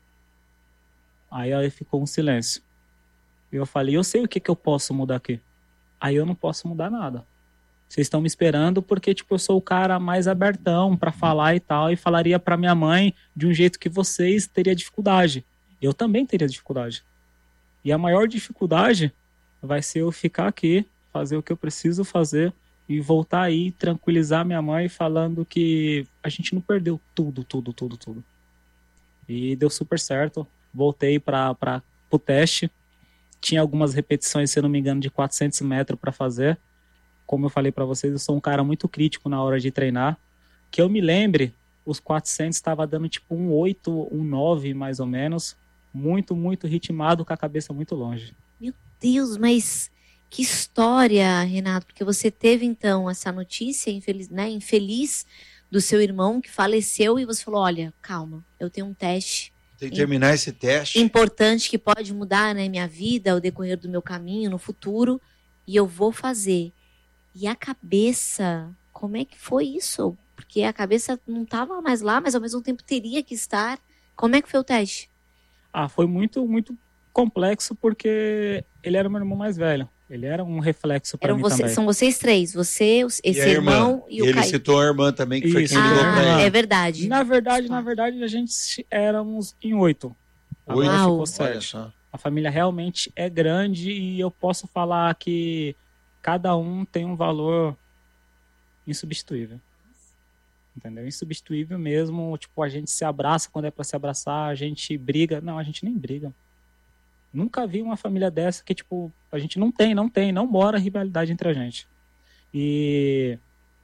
E: Aí, aí ficou um silêncio. E eu falei, eu sei o que que eu posso mudar aqui. Aí eu não posso mudar nada. Vocês estão me esperando porque, tipo, eu sou o cara mais abertão pra falar e tal. E falaria pra minha mãe de um jeito que vocês teriam dificuldade. Eu também teria dificuldade. E a maior dificuldade vai ser eu ficar aqui, fazer o que eu preciso fazer e voltar aí, tranquilizar minha mãe falando que a gente não perdeu tudo, tudo, tudo, tudo. E deu super certo. Voltei para o teste. Tinha algumas repetições, se eu não me engano, de quatrocentos metros para fazer. Como eu falei para vocês, eu sou um cara muito crítico na hora de treinar. Que eu me lembre, os quatrocentos estava dando tipo um oito, um nove mais ou menos. Muito, muito ritmado, com a cabeça muito longe.
C: Meu Deus, mas que história, Renato. Porque você teve então essa notícia infeliz, né, infeliz do seu irmão que faleceu e você falou, olha, calma, eu tenho um teste.
D: Tem que terminar esse teste.
C: Importante que pode mudar, né, minha vida, ao decorrer do meu caminho, no futuro. E eu vou fazer. E a cabeça, como é que foi isso? Porque a cabeça não estava mais lá, mas ao mesmo tempo teria que estar. Como é que foi o teste?
E: Ah, foi muito, muito complexo porque ele era meu irmão mais velho. Ele era um reflexo para mim
C: você,
E: também.
C: São vocês três, você, esse
D: e
C: irmão
D: e,
C: e o
D: ele
C: Caio.
D: Ele citou a irmã também, que foi
E: Isso.
D: quem ligou
C: ah,
D: pra ele.
C: é verdade.
E: Na verdade, na verdade, a gente éramos em oito.
D: Oito?
E: Agora ficou
D: Olha
E: sete.
D: só.
E: A família realmente é grande e eu posso falar que cada um tem um valor insubstituível. Entendeu? Insubstituível mesmo. Tipo, a gente se abraça quando é pra se abraçar, a gente briga. Não, a gente nem briga. Nunca vi uma família dessa que, tipo, a gente não tem, não tem, não mora rivalidade entre a gente. E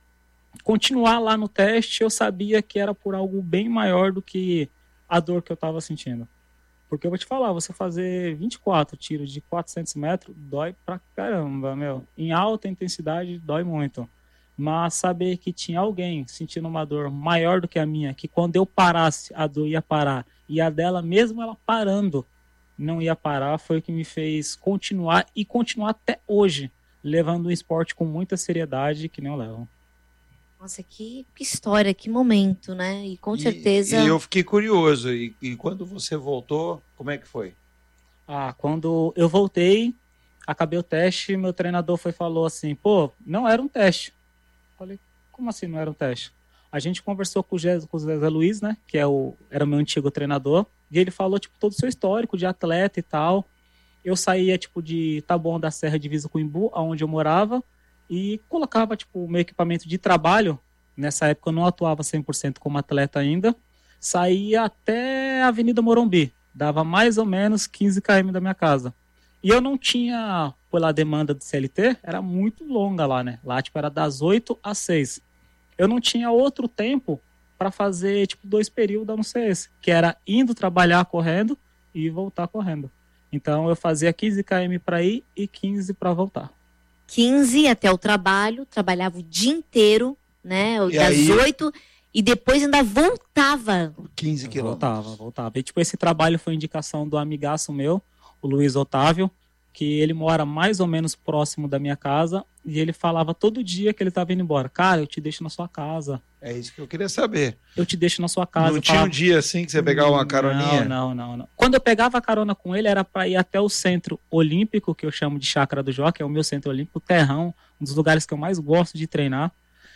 E: continuar lá no teste, eu sabia que era por algo bem maior do que a dor que eu tava sentindo. Porque eu vou te falar, você fazer vinte e quatro tiros de quatrocentos metros dói pra caramba, meu. Em alta intensidade dói muito. Mas saber que tinha alguém sentindo uma dor maior do que a minha, que quando eu parasse, a dor ia parar. E a dela, mesmo ela parando, não ia parar, foi o que me fez continuar e continuar até hoje, levando o esporte com muita seriedade que nem eu levo.
C: Nossa, que, que história, que momento, né? E com
D: E-
C: certeza...
D: E eu fiquei curioso. E, e quando você voltou, como é que foi?
E: Ah, quando eu voltei, acabei o teste, meu treinador foi e falou assim, pô, não era um teste. Falei, como assim não era um teste? A gente conversou com o Zé, com o Zé Luiz, né, que é o, era o meu antigo treinador, e ele falou, tipo, todo o seu histórico de atleta e tal. Eu saía, tipo, de Taboão da Serra, divisa com Imbu, onde eu morava, e colocava, tipo, o meu equipamento de trabalho. Nessa época eu não atuava cem por cento como atleta ainda. Saía até a Avenida Morumbi. Dava mais ou menos quinze quilômetros da minha casa. E eu não tinha, pela demanda do C L T, era muito longa lá, né? Lá, tipo, era das oito às seis. Eu não tinha outro tempo para fazer, tipo, dois períodos, a não ser esse. Que era indo trabalhar correndo e voltar correndo. Então, eu fazia quinze quilômetros para ir e quinze para voltar.
C: quinze até o trabalho, trabalhava o dia inteiro, né?
D: E
C: Das
D: aí-
C: oito e depois ainda voltava.
D: quinze quilômetros.
E: Voltava, voltava. E, tipo, esse trabalho foi indicação do amigaço meu, o Luiz Otávio, que ele mora mais ou menos próximo da minha casa, e ele falava todo dia que ele estava indo embora. Cara, eu te deixo na sua casa.
D: É isso que eu queria saber.
E: Eu te deixo na sua casa.
D: Não
E: Eu
D: tinha
E: falava,
D: um dia assim que você pegava uma caroninha?
E: Não, não, não, não. Quando eu pegava a carona com ele, era para ir até o Centro Olímpico, que eu chamo de Chácara do Jó, que é o meu Centro Olímpico, Terrão, um dos lugares que eu mais gosto de treinar.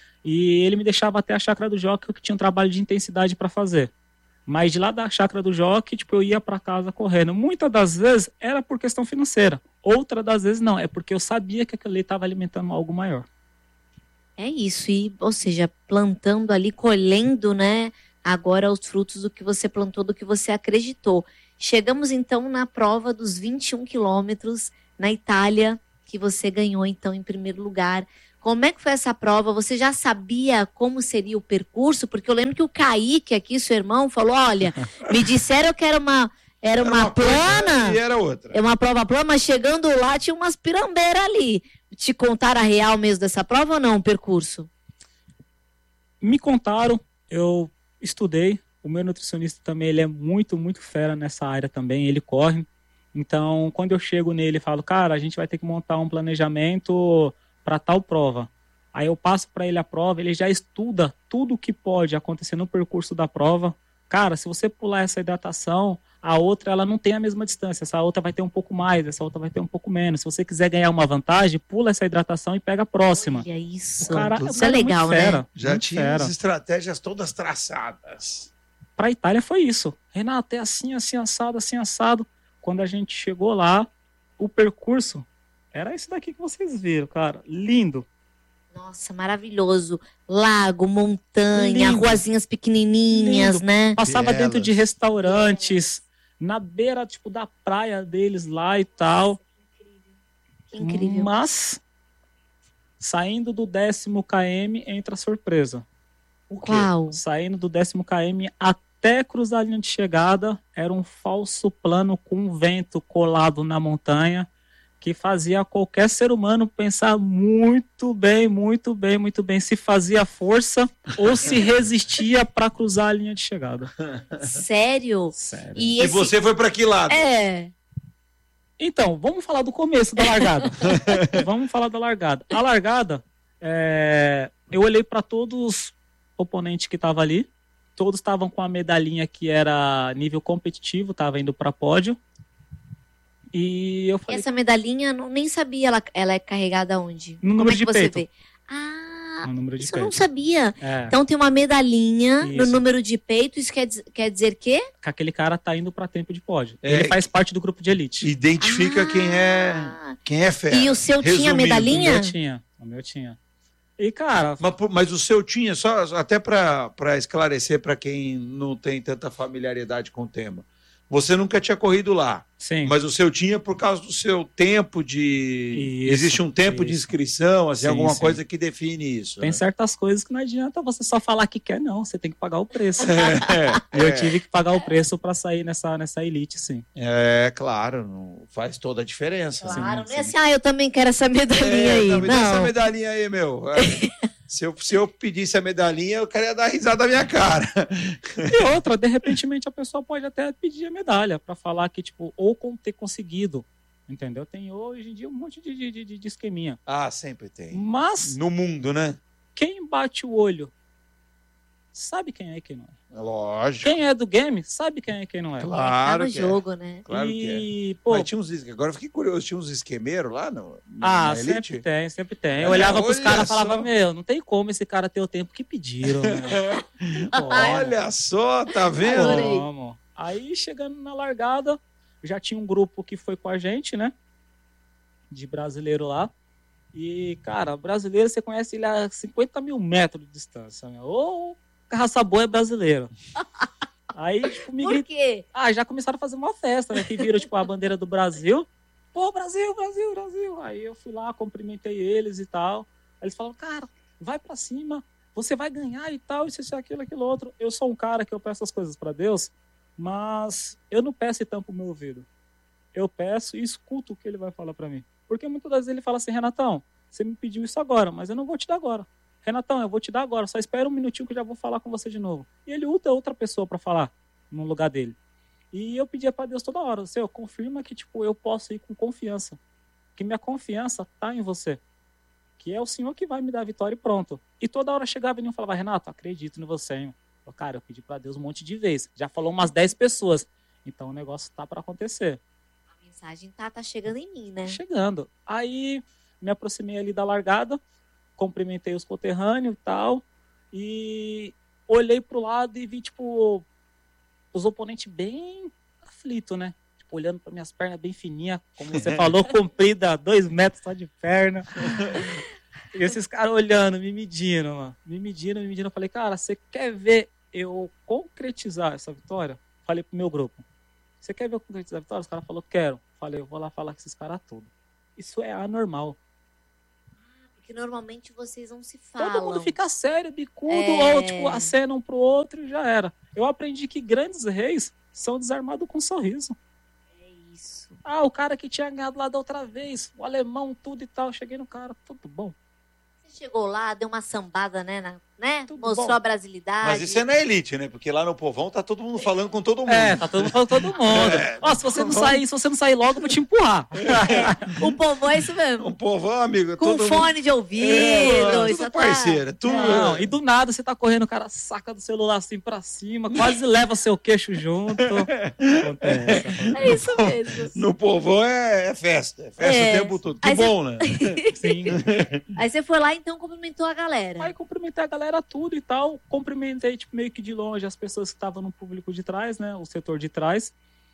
E: E ele me deixava até a Chácara do Jó, que eu tinha um trabalho de intensidade para fazer. Mas de lá da Chácara do Jó, que, tipo, eu ia para casa correndo. Muitas das vezes era por questão financeira. Outra das vezes não, é porque eu sabia que aquilo ali estava alimentando algo maior.
C: É isso, e, ou seja, plantando ali, colhendo, né, agora os frutos do que você plantou, do que você acreditou. Chegamos então na prova dos vinte e um quilômetros na Itália. que você ganhou, então, em primeiro lugar. Como é que foi essa prova? Você já sabia como seria o percurso? Porque eu lembro que o Kaique aqui, seu irmão, falou, olha, me disseram que era uma, era uma,
D: uma
C: plana,
D: e era outra.
C: É uma prova plana, mas chegando lá tinha umas pirambeiras ali. Te contaram a real mesmo dessa prova ou não, o percurso?
E: Me contaram, eu estudei. O meu nutricionista também, ele é muito, muito fera nessa área também, ele corre. Então, quando eu chego nele e falo, cara, a gente vai ter que montar um planejamento para tal prova. Aí eu passo para ele a prova, ele já estuda tudo o que pode acontecer no percurso da prova. Cara, se você pular essa hidratação, a outra ela não tem a mesma distância, essa outra vai ter um pouco mais, essa outra vai ter um pouco menos. Se você quiser ganhar uma vantagem, pula essa hidratação e pega a próxima.
C: Olha isso,
E: O cara,
C: isso
E: o cara
C: é legal,
E: muito fera,
C: né?
D: Já
E: muito
D: tinha
E: fera.
D: as estratégias todas traçadas.
E: Para a Itália foi isso. Renato, é assim, assim, assado, assim, assado. Quando a gente chegou lá, o percurso era esse daqui que vocês viram, cara. Lindo.
C: Nossa, maravilhoso. Lago, montanha,
E: Lindo.
C: ruazinhas pequenininhas,
E: Lindo.
C: né?
E: Passava
D: Belas.
E: dentro de restaurantes, na beira, tipo, da praia deles lá e tal.
C: Que incrível.
E: Mas, saindo do décimo quilômetro, entra a surpresa.
D: O quê?
C: Qual?
E: Saindo do décimo quilômetro até cruzar a linha de chegada, era um falso plano com vento colado na montanha, que fazia qualquer ser humano pensar muito bem, muito bem, muito bem, se fazia força ou se resistia para cruzar a linha de chegada.
C: Sério?
E: Sério.
C: E,
D: E
C: esse...
D: você foi para que lado?
C: É.
E: Então, vamos falar do começo da largada. Vamos falar da largada. A largada, é... eu olhei para todos os oponentes que estavam ali, todos estavam com a medalhinha que era nível competitivo, estava indo para pódio. E eu falei,
C: Essa medalhinha, não, nem sabia, ela, ela é carregada onde?
E: No
C: Como
E: número
C: é que
E: de
C: você
E: peito.
C: vê? Ah,
E: no número de
C: isso eu não
E: peito.
C: sabia.
E: É,
C: Então tem uma medalhinha no
E: Isso.
C: número de peito, isso quer, diz- quer dizer que?
E: que aquele cara tá indo para tempo de pódio.
D: É,
E: Ele faz parte do grupo de elite.
D: Identifica
C: Ah.
D: quem é quem é fera.
C: E o seu tinha
D: Resumindo,
E: O
C: medalhinha?
E: meu tinha, o meu tinha. E cara,
D: Mas, por- mas o seu tinha, só até para esclarecer para quem não tem tanta familiaridade com o tema. Você nunca tinha corrido lá,
E: sim.
D: mas o seu tinha por causa do seu tempo de...
E: Isso,
D: Existe um tempo de
E: isso.
D: inscrição, assim,
E: Sim,
D: alguma
E: sim.
D: coisa que define isso.
E: Tem
D: né?
E: certas coisas que não adianta você só falar que quer, não. Você tem que pagar o preço.
D: É,
E: E eu
D: é.
E: tive que pagar o preço para sair nessa, nessa elite, sim.
D: É, claro, não- faz toda a diferença.
C: Claro,
E: Sim,
C: não é
E: sim.
C: assim, ah, eu também quero essa medalhinha aí.
D: tá, me dá essa
C: Não.
D: medalhinha aí, meu. É, se, eu, se eu pedisse a medalhinha, eu queria dar risada da minha cara.
E: E outra, de repente a pessoa pode até pedir a medalha para falar que, tipo, ou com ter conseguido. Entendeu? Tem hoje em dia um monte de, de, de, de esqueminha.
D: Ah, sempre tem.
E: Mas
D: No mundo, né?
E: quem bate o olho sabe quem é e quem não é.
D: Lógico.
E: Quem é do game sabe quem é e quem não é.
D: Claro.
C: Tá no
D: que é.
C: jogo, né?
D: Claro
E: e,
D: que
E: pô,
D: Mas tinha uns, es- agora eu fiquei curioso, tinha uns esquemeiros lá no,
E: ah,
D: na
E: sempre
D: Elite?
E: tem, sempre tem. Eu
D: É,
E: olhava pros
D: olha
E: caras e
D: só.
E: falava, meu, não tem como esse cara ter o tempo que pediram. Né? Pô,
D: Olha só, tá vendo?
C: Adorei.
E: Vamos. Aí, chegando na largada, já tinha um grupo que foi com a gente, né? De brasileiro lá. E, cara, brasileiro, você conhece ele a cinquenta mil metros de distância, né? Ou raça boa é brasileiro. Aí, tipo, me
C: Por
E: grit...
C: quê?
E: Ah, já começaram a fazer uma festa, né? Que viram, tipo, a bandeira do Brasil. Pô, Brasil, Brasil, Brasil. Aí eu fui lá, cumprimentei eles e tal. Aí eles falaram, cara, vai pra cima, você vai ganhar e tal, isso, isso, aquilo, aquilo, outro. Eu sou um cara que eu peço as coisas pra Deus, mas eu não peço e tampo o meu ouvido. Eu peço e escuto o que ele vai falar pra mim. Porque muitas vezes ele fala assim, Renatão, você me pediu isso agora, mas eu não vou te dar agora. Renatão, eu vou te dar agora, só espera um minutinho que eu já vou falar com você de novo. E ele usa outra pessoa pra falar no lugar dele. E eu pedia pra Deus toda hora, Senhor, confirma que tipo, eu posso ir com confiança. Que minha confiança tá em você. Que é o Senhor que vai me dar a vitória e pronto. E toda hora chegava e falava, Renato, acredito em você, hein? Eu, cara, eu pedi pra Deus um monte de vezes. Já falou umas dez pessoas. Então o negócio tá pra acontecer.
C: A mensagem tá, tá chegando em mim, né?
E: Chegando. Aí me aproximei ali da largada, cumprimentei os conterrâneos e tal, e olhei pro lado e vi, tipo, os oponentes bem aflitos, né? Tipo, olhando para minhas pernas bem fininhas, como você falou, comprida, dois metros só de perna. E esses caras olhando, me medindo, mano. Me medindo, me medindo. Eu falei, cara, você quer ver eu concretizar essa vitória? Falei pro meu grupo. Você quer ver eu concretizar a vitória? Os caras falaram, quero. Falei, eu vou lá falar com esses caras todos. Isso é anormal.
C: Porque normalmente vocês não se falam.
E: Todo mundo fica sério, bicudo,
C: É.
E: ou tipo, acenam um pro outro e já era. Eu aprendi que grandes reis são desarmados com um sorriso.
C: É isso.
E: Ah, o cara que tinha ganhado lá da outra vez, o alemão, tudo e tal. Cheguei no cara, tudo bom.
C: Você chegou lá, deu uma sambada, né? na- né?
E: Tudo
C: Mostrou
E: bom.
C: a brasilidade.
D: Mas isso é na elite, né? Porque lá no povão tá todo mundo falando com todo mundo.
E: É, tá todo mundo falando todo mundo. Ó, se você não sair, se você não sair logo, eu vou te empurrar.
C: O povo é isso mesmo.
D: O povão, amigo, é
C: Com
D: todo mundo...
C: fone de ouvido.
D: É,
C: isso
D: tudo
C: tá-
D: parceiro, tudo...
E: Não, e do nada você tá correndo, o cara saca do celular assim pra cima, quase leva seu queixo junto. Acontece.
C: É isso mesmo.
D: No povão é, é festa, é festa
C: É.
D: o tempo todo. Que
C: Aí
D: bom, né?
E: Sim.
C: Aí você foi lá, então, cumprimentou a galera.
E: Aí cumprimentei a galera tudo e tal. Cumprimentei, tipo, meio que de longe as pessoas que estavam no público de trás, né? O setor de trás.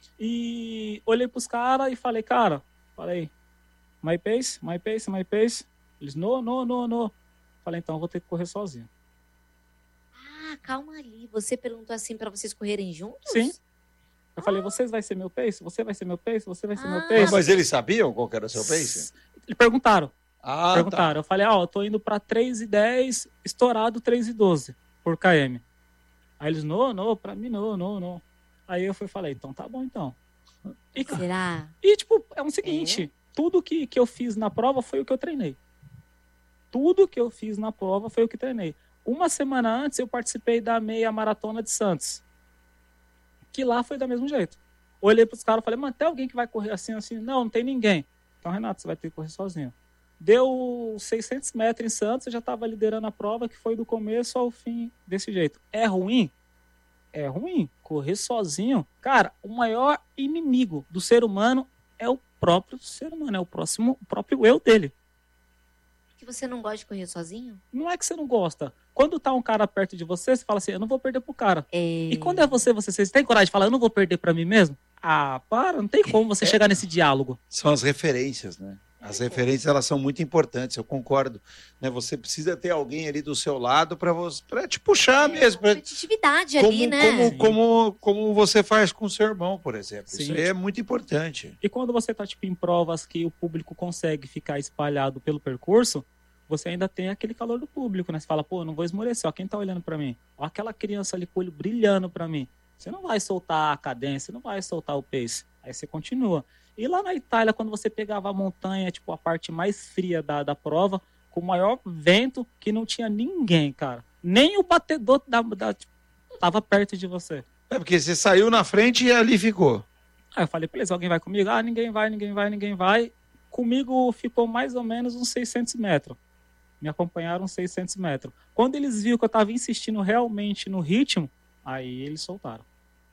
E: E olhei pros caras e falei, cara, falei, my pace, my pace, my pace. Eles, no, no, no, no. Falei, então eu vou ter que correr sozinho.
C: Ah, calma ali. Você perguntou assim pra vocês correrem juntos?
E: Sim. Eu falei, vocês vai ser meu pace? Você vai ser meu pace? Você vai ser meu
C: Ah.
E: pace?
D: Mas eles sabiam qual que era o seu pace?
E: Eles perguntaram.
D: Ah,
E: Perguntaram. Eu falei, ó, eu tô indo pra três e dez, estourado três e doze por km. Aí eles, não, não, pra mim não, não, não. Aí eu fui e falei, então tá bom então. E, cara,
C: Será?
E: e tipo, é o seguinte, tudo que, que eu fiz na prova foi o que eu treinei. Tudo que eu fiz na prova foi o que treinei. Uma semana antes eu participei da meia maratona de Santos. Que lá foi do mesmo jeito. Olhei pros caras e falei, mano, tem alguém que vai correr assim, assim? Não, não tem ninguém. Então, Renato, você vai ter que correr sozinho. Deu seiscentos metros em Santos, eu já estava liderando a prova, que foi do começo ao fim desse jeito. É ruim? É ruim. Correr sozinho. Cara, o maior inimigo do ser humano é o próprio ser humano, é o próximo, o próprio eu dele.
C: Que você não gosta de correr sozinho?
E: Não é que você não gosta. Quando tá um cara perto de você, você fala assim, eu não vou perder pro cara.
C: É...
E: E quando é você, você, você tem coragem de falar, eu não vou perder pra mim mesmo? Ah, para, não tem como você chegar nesse diálogo.
D: São as referências, né? As referências, elas são muito importantes, eu concordo. Né? Você precisa ter alguém ali do seu lado para você, para te puxar
C: É,
D: mesmo. Pra...
C: competitividade
D: Como,
C: ali, né?
D: como, como, como você faz com o seu irmão, por exemplo.
E: Sim.
D: Isso aí é muito importante.
E: E quando você tá tipo, em provas que o público consegue ficar espalhado pelo percurso, você ainda tem aquele calor do público, né? Você fala, pô, não vou esmorecer, ó, quem tá olhando para mim? Ó, aquela criança ali com o olho brilhando para mim. Você não vai soltar a cadência, não vai soltar o pace. Aí você continua. E lá na Itália, quando você pegava a montanha, tipo, a parte mais fria da, da prova, com o maior vento, que não tinha ninguém, cara. Nem o batedor da, da, tipo, tava perto de você.
D: É porque você saiu na frente e ali ficou.
E: Aí eu falei, beleza, alguém vai comigo? Ah, ninguém vai, ninguém vai, ninguém vai. Comigo ficou mais ou menos uns seiscentos metros. Me acompanharam uns seiscentos metros. Quando eles viram que eu tava insistindo realmente no ritmo, aí eles soltaram.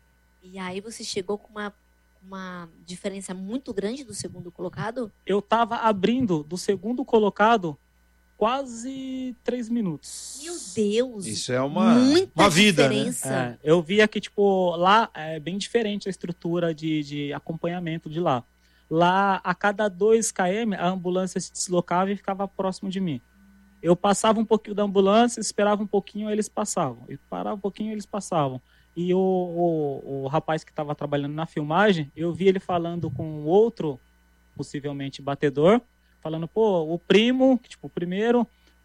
C: E aí você chegou com uma, uma diferença muito grande do segundo colocado?
E: Eu tava abrindo do segundo colocado quase três minutos.
C: Meu Deus!
D: Isso é uma,
C: Muita
D: uma vida, né?
C: diferença.
E: É, eu via que, tipo, lá é bem diferente a estrutura de, de acompanhamento de lá. Lá, a cada dois quilômetros, a ambulância se deslocava e ficava próximo de mim. Eu passava um pouquinho da ambulância, esperava um pouquinho, eles passavam. Eu parava um pouquinho, eles passavam. E o, o, o rapaz que estava trabalhando na filmagem, eu vi ele falando com outro, possivelmente batedor, falando, pô, o primo, que, tipo, o primeiro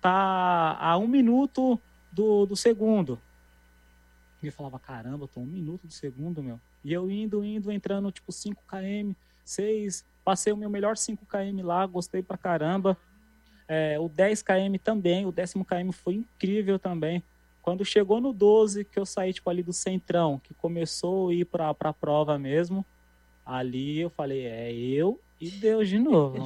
E: tá a um minuto do, do segundo. E eu falava, caramba, eu tô um minuto do segundo, meu. E eu indo, indo, entrando, tipo, cinco quilômetros, seis, passei o meu melhor cinco quilômetros lá, gostei pra caramba. É, o dez quilômetros também, o décimo quilômetro foi incrível também. Quando chegou no doze, que eu saí tipo, ali do centrão, que começou a ir para a prova mesmo, ali eu falei, é eu e Deus de novo.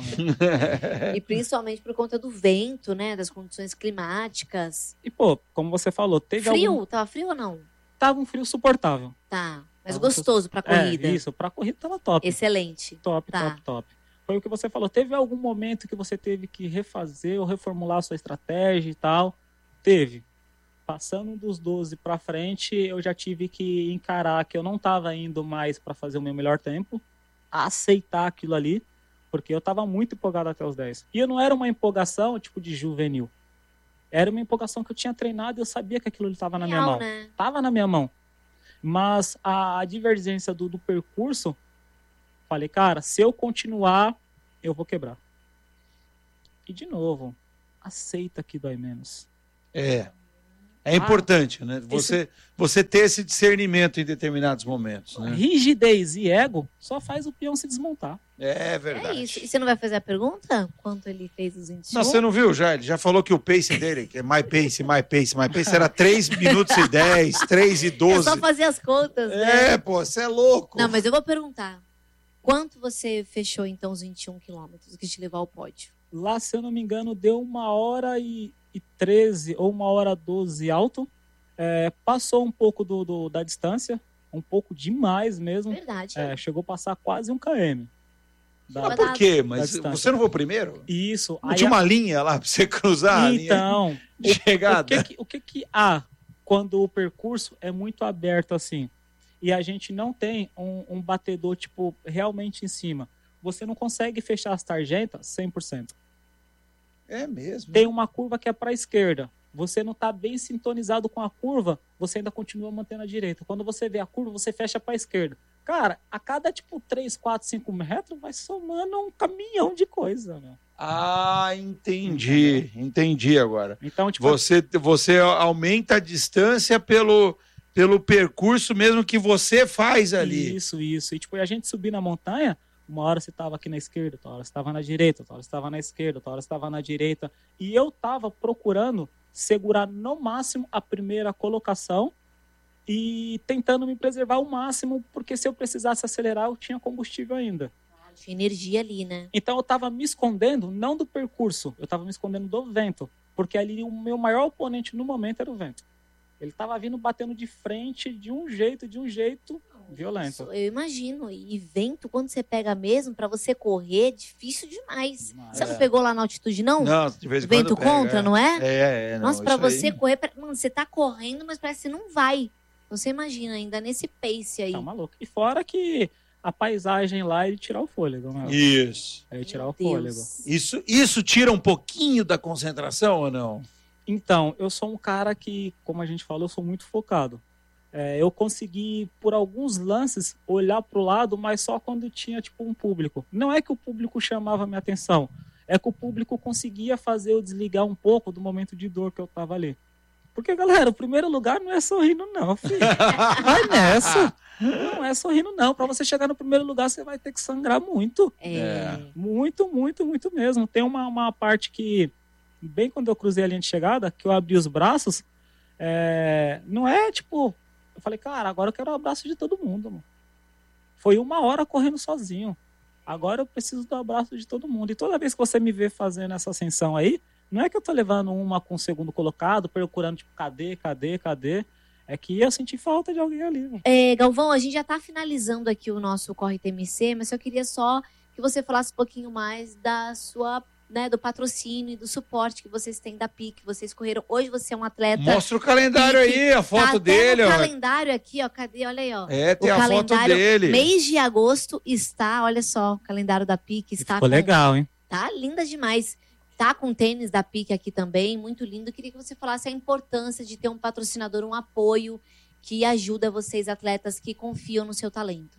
C: E principalmente por conta do vento, né? Das condições climáticas.
E: E pô, como você falou, teve
C: Frio?
E: algum...
C: Tava frio ou não?
E: Tava um frio suportável.
C: Tá. Mas
E: Tava
C: gostoso pra corrida.
E: É, isso, pra corrida tava top.
C: Excelente.
E: Top,
C: Tá.
E: top, top. Foi o que você falou. Teve algum momento que você teve que refazer ou reformular a sua estratégia e tal? Teve. Passando dos doze para frente, eu já tive que encarar que eu não estava indo mais para fazer o meu melhor tempo, aceitar aquilo ali, porque eu estava muito empolgado até os dez. E não era uma empolgação tipo de juvenil. Era uma empolgação que eu tinha treinado e eu sabia que aquilo estava na minha
C: Real,
E: mão.
C: né?
E: Tava na minha mão. Mas a divergência do, do percurso, falei, cara, se eu continuar, eu vou quebrar. E de novo, aceita que dói menos.
D: É. É importante, né? Você, esse... você ter esse discernimento em determinados momentos, né?
E: Rigidez e ego só faz o peão se desmontar.
D: É verdade.
C: É isso. E você não vai fazer a pergunta? Quanto ele fez os vinte e um?
D: Não, você não viu já? Ele já falou que o pace dele, que é my pace, my pace, my pace, era três minutos e dez, três e doze.
C: É só fazer as contas, né?
D: É, pô, você é louco.
C: Não, mas eu vou perguntar. Quanto você fechou, então, os vinte e um quilômetros que te levou ao pódio?
E: Lá, se eu não me engano, deu uma hora e, e treze ou uma hora doze alto. É, passou um pouco do, do, da distância, um pouco demais mesmo.
C: Verdade.
E: É, chegou a passar quase um quilômetro.
D: Mas por quê? Mas você não foi o primeiro?
E: Isso.
D: Não tinha a... uma linha lá para você cruzar?
E: Então,
D: de chegada.
E: O, que, que, o que que há quando o percurso é muito aberto assim? E a gente não tem um, um batedor, tipo, realmente em cima. Você não consegue fechar as tarjetas cem por cento.
D: É mesmo?
E: Tem uma curva que é para a esquerda. Você não está bem sintonizado com a curva, você ainda continua mantendo a direita. Quando você vê a curva, você fecha para a esquerda. Cara, a cada, tipo, três, quatro, cinco metros, vai somando um caminhão de coisa, né?
D: Ah, entendi. Entendi agora.
E: Então, tipo...
D: Você, você aumenta a distância pelo... pelo percurso mesmo que você faz ali.
E: Isso, isso. E tipo, a gente subir na montanha, uma hora você estava aqui na esquerda, outra hora você estava na direita, outra hora você estava na esquerda, outra hora você estava na direita. E eu estava procurando segurar no máximo a primeira colocação e tentando me preservar ao máximo, porque se eu precisasse acelerar, eu tinha combustível ainda.
C: Tinha energia ali, né?
E: Então eu estava me escondendo, não do percurso, eu estava me escondendo do vento, porque ali o meu maior oponente no momento era o vento. Ele estava vindo batendo de frente de um jeito, de um jeito violento.
C: Eu imagino. E vento, quando você pega mesmo, para você correr, é difícil demais. demais. Você
D: é.
C: não pegou lá na altitude, não?
D: Não, de vez em
C: vento
D: quando
C: contra,
D: pega,
C: não é?
D: É, é. Não,
C: Nossa, para você
D: aí...
C: correr, mano, você tá correndo, mas parece que não vai. Você imagina, ainda nesse pace aí.
E: Tá maluco. E fora que a paisagem lá, ele tirar o fôlego, né?
D: Isso.
E: Ele tirar
C: Meu
E: o fôlego.
D: Isso, isso tira um pouquinho da concentração ou não?
E: Então, eu sou um cara que, como a gente falou, eu sou muito focado. É, eu consegui, por alguns lances, olhar para o lado, mas só quando tinha tipo um público. Não é que o público chamava a minha atenção, é que o público conseguia fazer eu desligar um pouco do momento de dor que eu estava ali. Porque, galera, o primeiro lugar não é sorrindo não, filho. Vai nessa. Não é sorrindo não. Para você chegar no primeiro lugar, você vai ter que sangrar muito.
C: É.
E: Muito, muito, muito mesmo. Tem uma, uma parte que... bem quando eu cruzei a linha de chegada, que eu abri os braços, é... não é tipo... eu falei, cara, agora eu quero o abraço de todo mundo, mano. Foi uma hora correndo sozinho. Agora eu preciso do abraço de todo mundo. E toda vez que você me vê fazendo essa ascensão aí, não é que eu tô levando uma com o segundo colocado, procurando, tipo, cadê, cadê, cadê? É que eu senti falta de alguém ali, mano.
C: É, Galvão, a gente já tá finalizando aqui o nosso Corre T M C, mas eu queria só que você falasse um pouquinho mais da sua... né, do patrocínio e do suporte que vocês têm da P I C. Vocês correram. Hoje você é um atleta.
D: Mostra o calendário
C: P I C.
D: aí, a foto
C: tá
D: dele.
C: O
D: ó.
C: calendário aqui, ó. Cadê? Olha aí, ó.
D: É, tem
C: o
D: a foto dele.
C: Mês de agosto está, olha só, o calendário da P I C está.
E: Ficou
C: com,
E: legal, hein?
C: Tá linda demais. Tá com tênis da P I C aqui também, muito lindo. Eu queria que você falasse a importância de ter um patrocinador, um apoio que ajuda vocês, atletas que confiam no seu talento.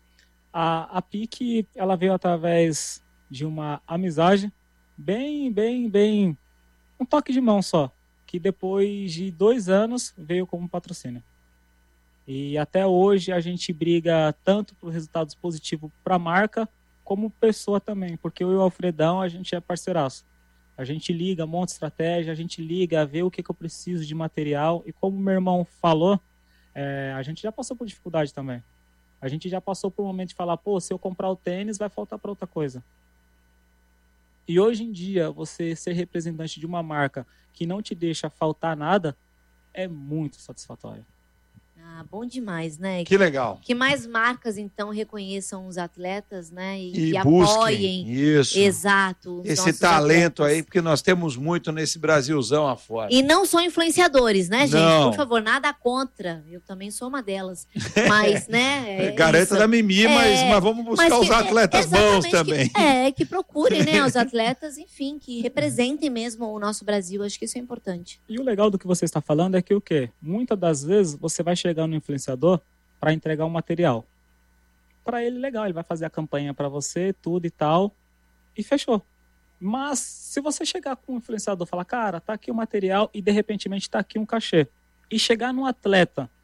E: A, a P I C, ela veio através de uma amizade bem, bem, bem... um toque de mão só. Que depois de dois anos veio como patrocínio. E até hoje a gente briga tanto por resultados positivos para a marca, como pessoa também. Porque eu e o Alfredão, a gente é parceiraço. A gente liga, monta estratégia, a gente liga, vê o que, que eu preciso de material. E como meu irmão falou, é, a gente já passou por dificuldade também. A gente já passou por um momento de falar, pô, se eu comprar o tênis, vai faltar para outra coisa. E hoje em dia, você ser representante de uma marca que não te deixa faltar nada, é muito satisfatório.
C: Ah, bom demais, né?
D: Que legal.
C: Que mais marcas, então, reconheçam os atletas, né? E,
D: E
C: que
D: busquem
C: apoiem.
D: isso.
C: Exato. os
D: Esse
C: nossos
D: talento
C: atletas.
D: aí, porque nós temos muito nesse Brasilzão afora.
C: E não são influenciadores, né, gente?
D: Não.
C: Por favor, nada contra. Eu também sou uma delas. Mas, né? É
D: Garanta
C: isso.
D: da Mimi, mas,
C: É,
D: mas vamos buscar
C: Mas
D: os
C: que-
D: atletas bons
C: exatamente,
D: também.
C: Que, é, que procurem, né, os atletas, enfim, que representem mesmo o nosso Brasil. Acho que isso é importante.
E: E o legal do que você está falando é que o quê? Muitas das vezes você vai chegar no influenciador para entregar um material. Para ele, legal, ele vai fazer a campanha para você, tudo e tal, e fechou. Mas se você chegar com um influenciador e falar, cara, tá aqui o material e de repente tá aqui um cachê, e chegar num atleta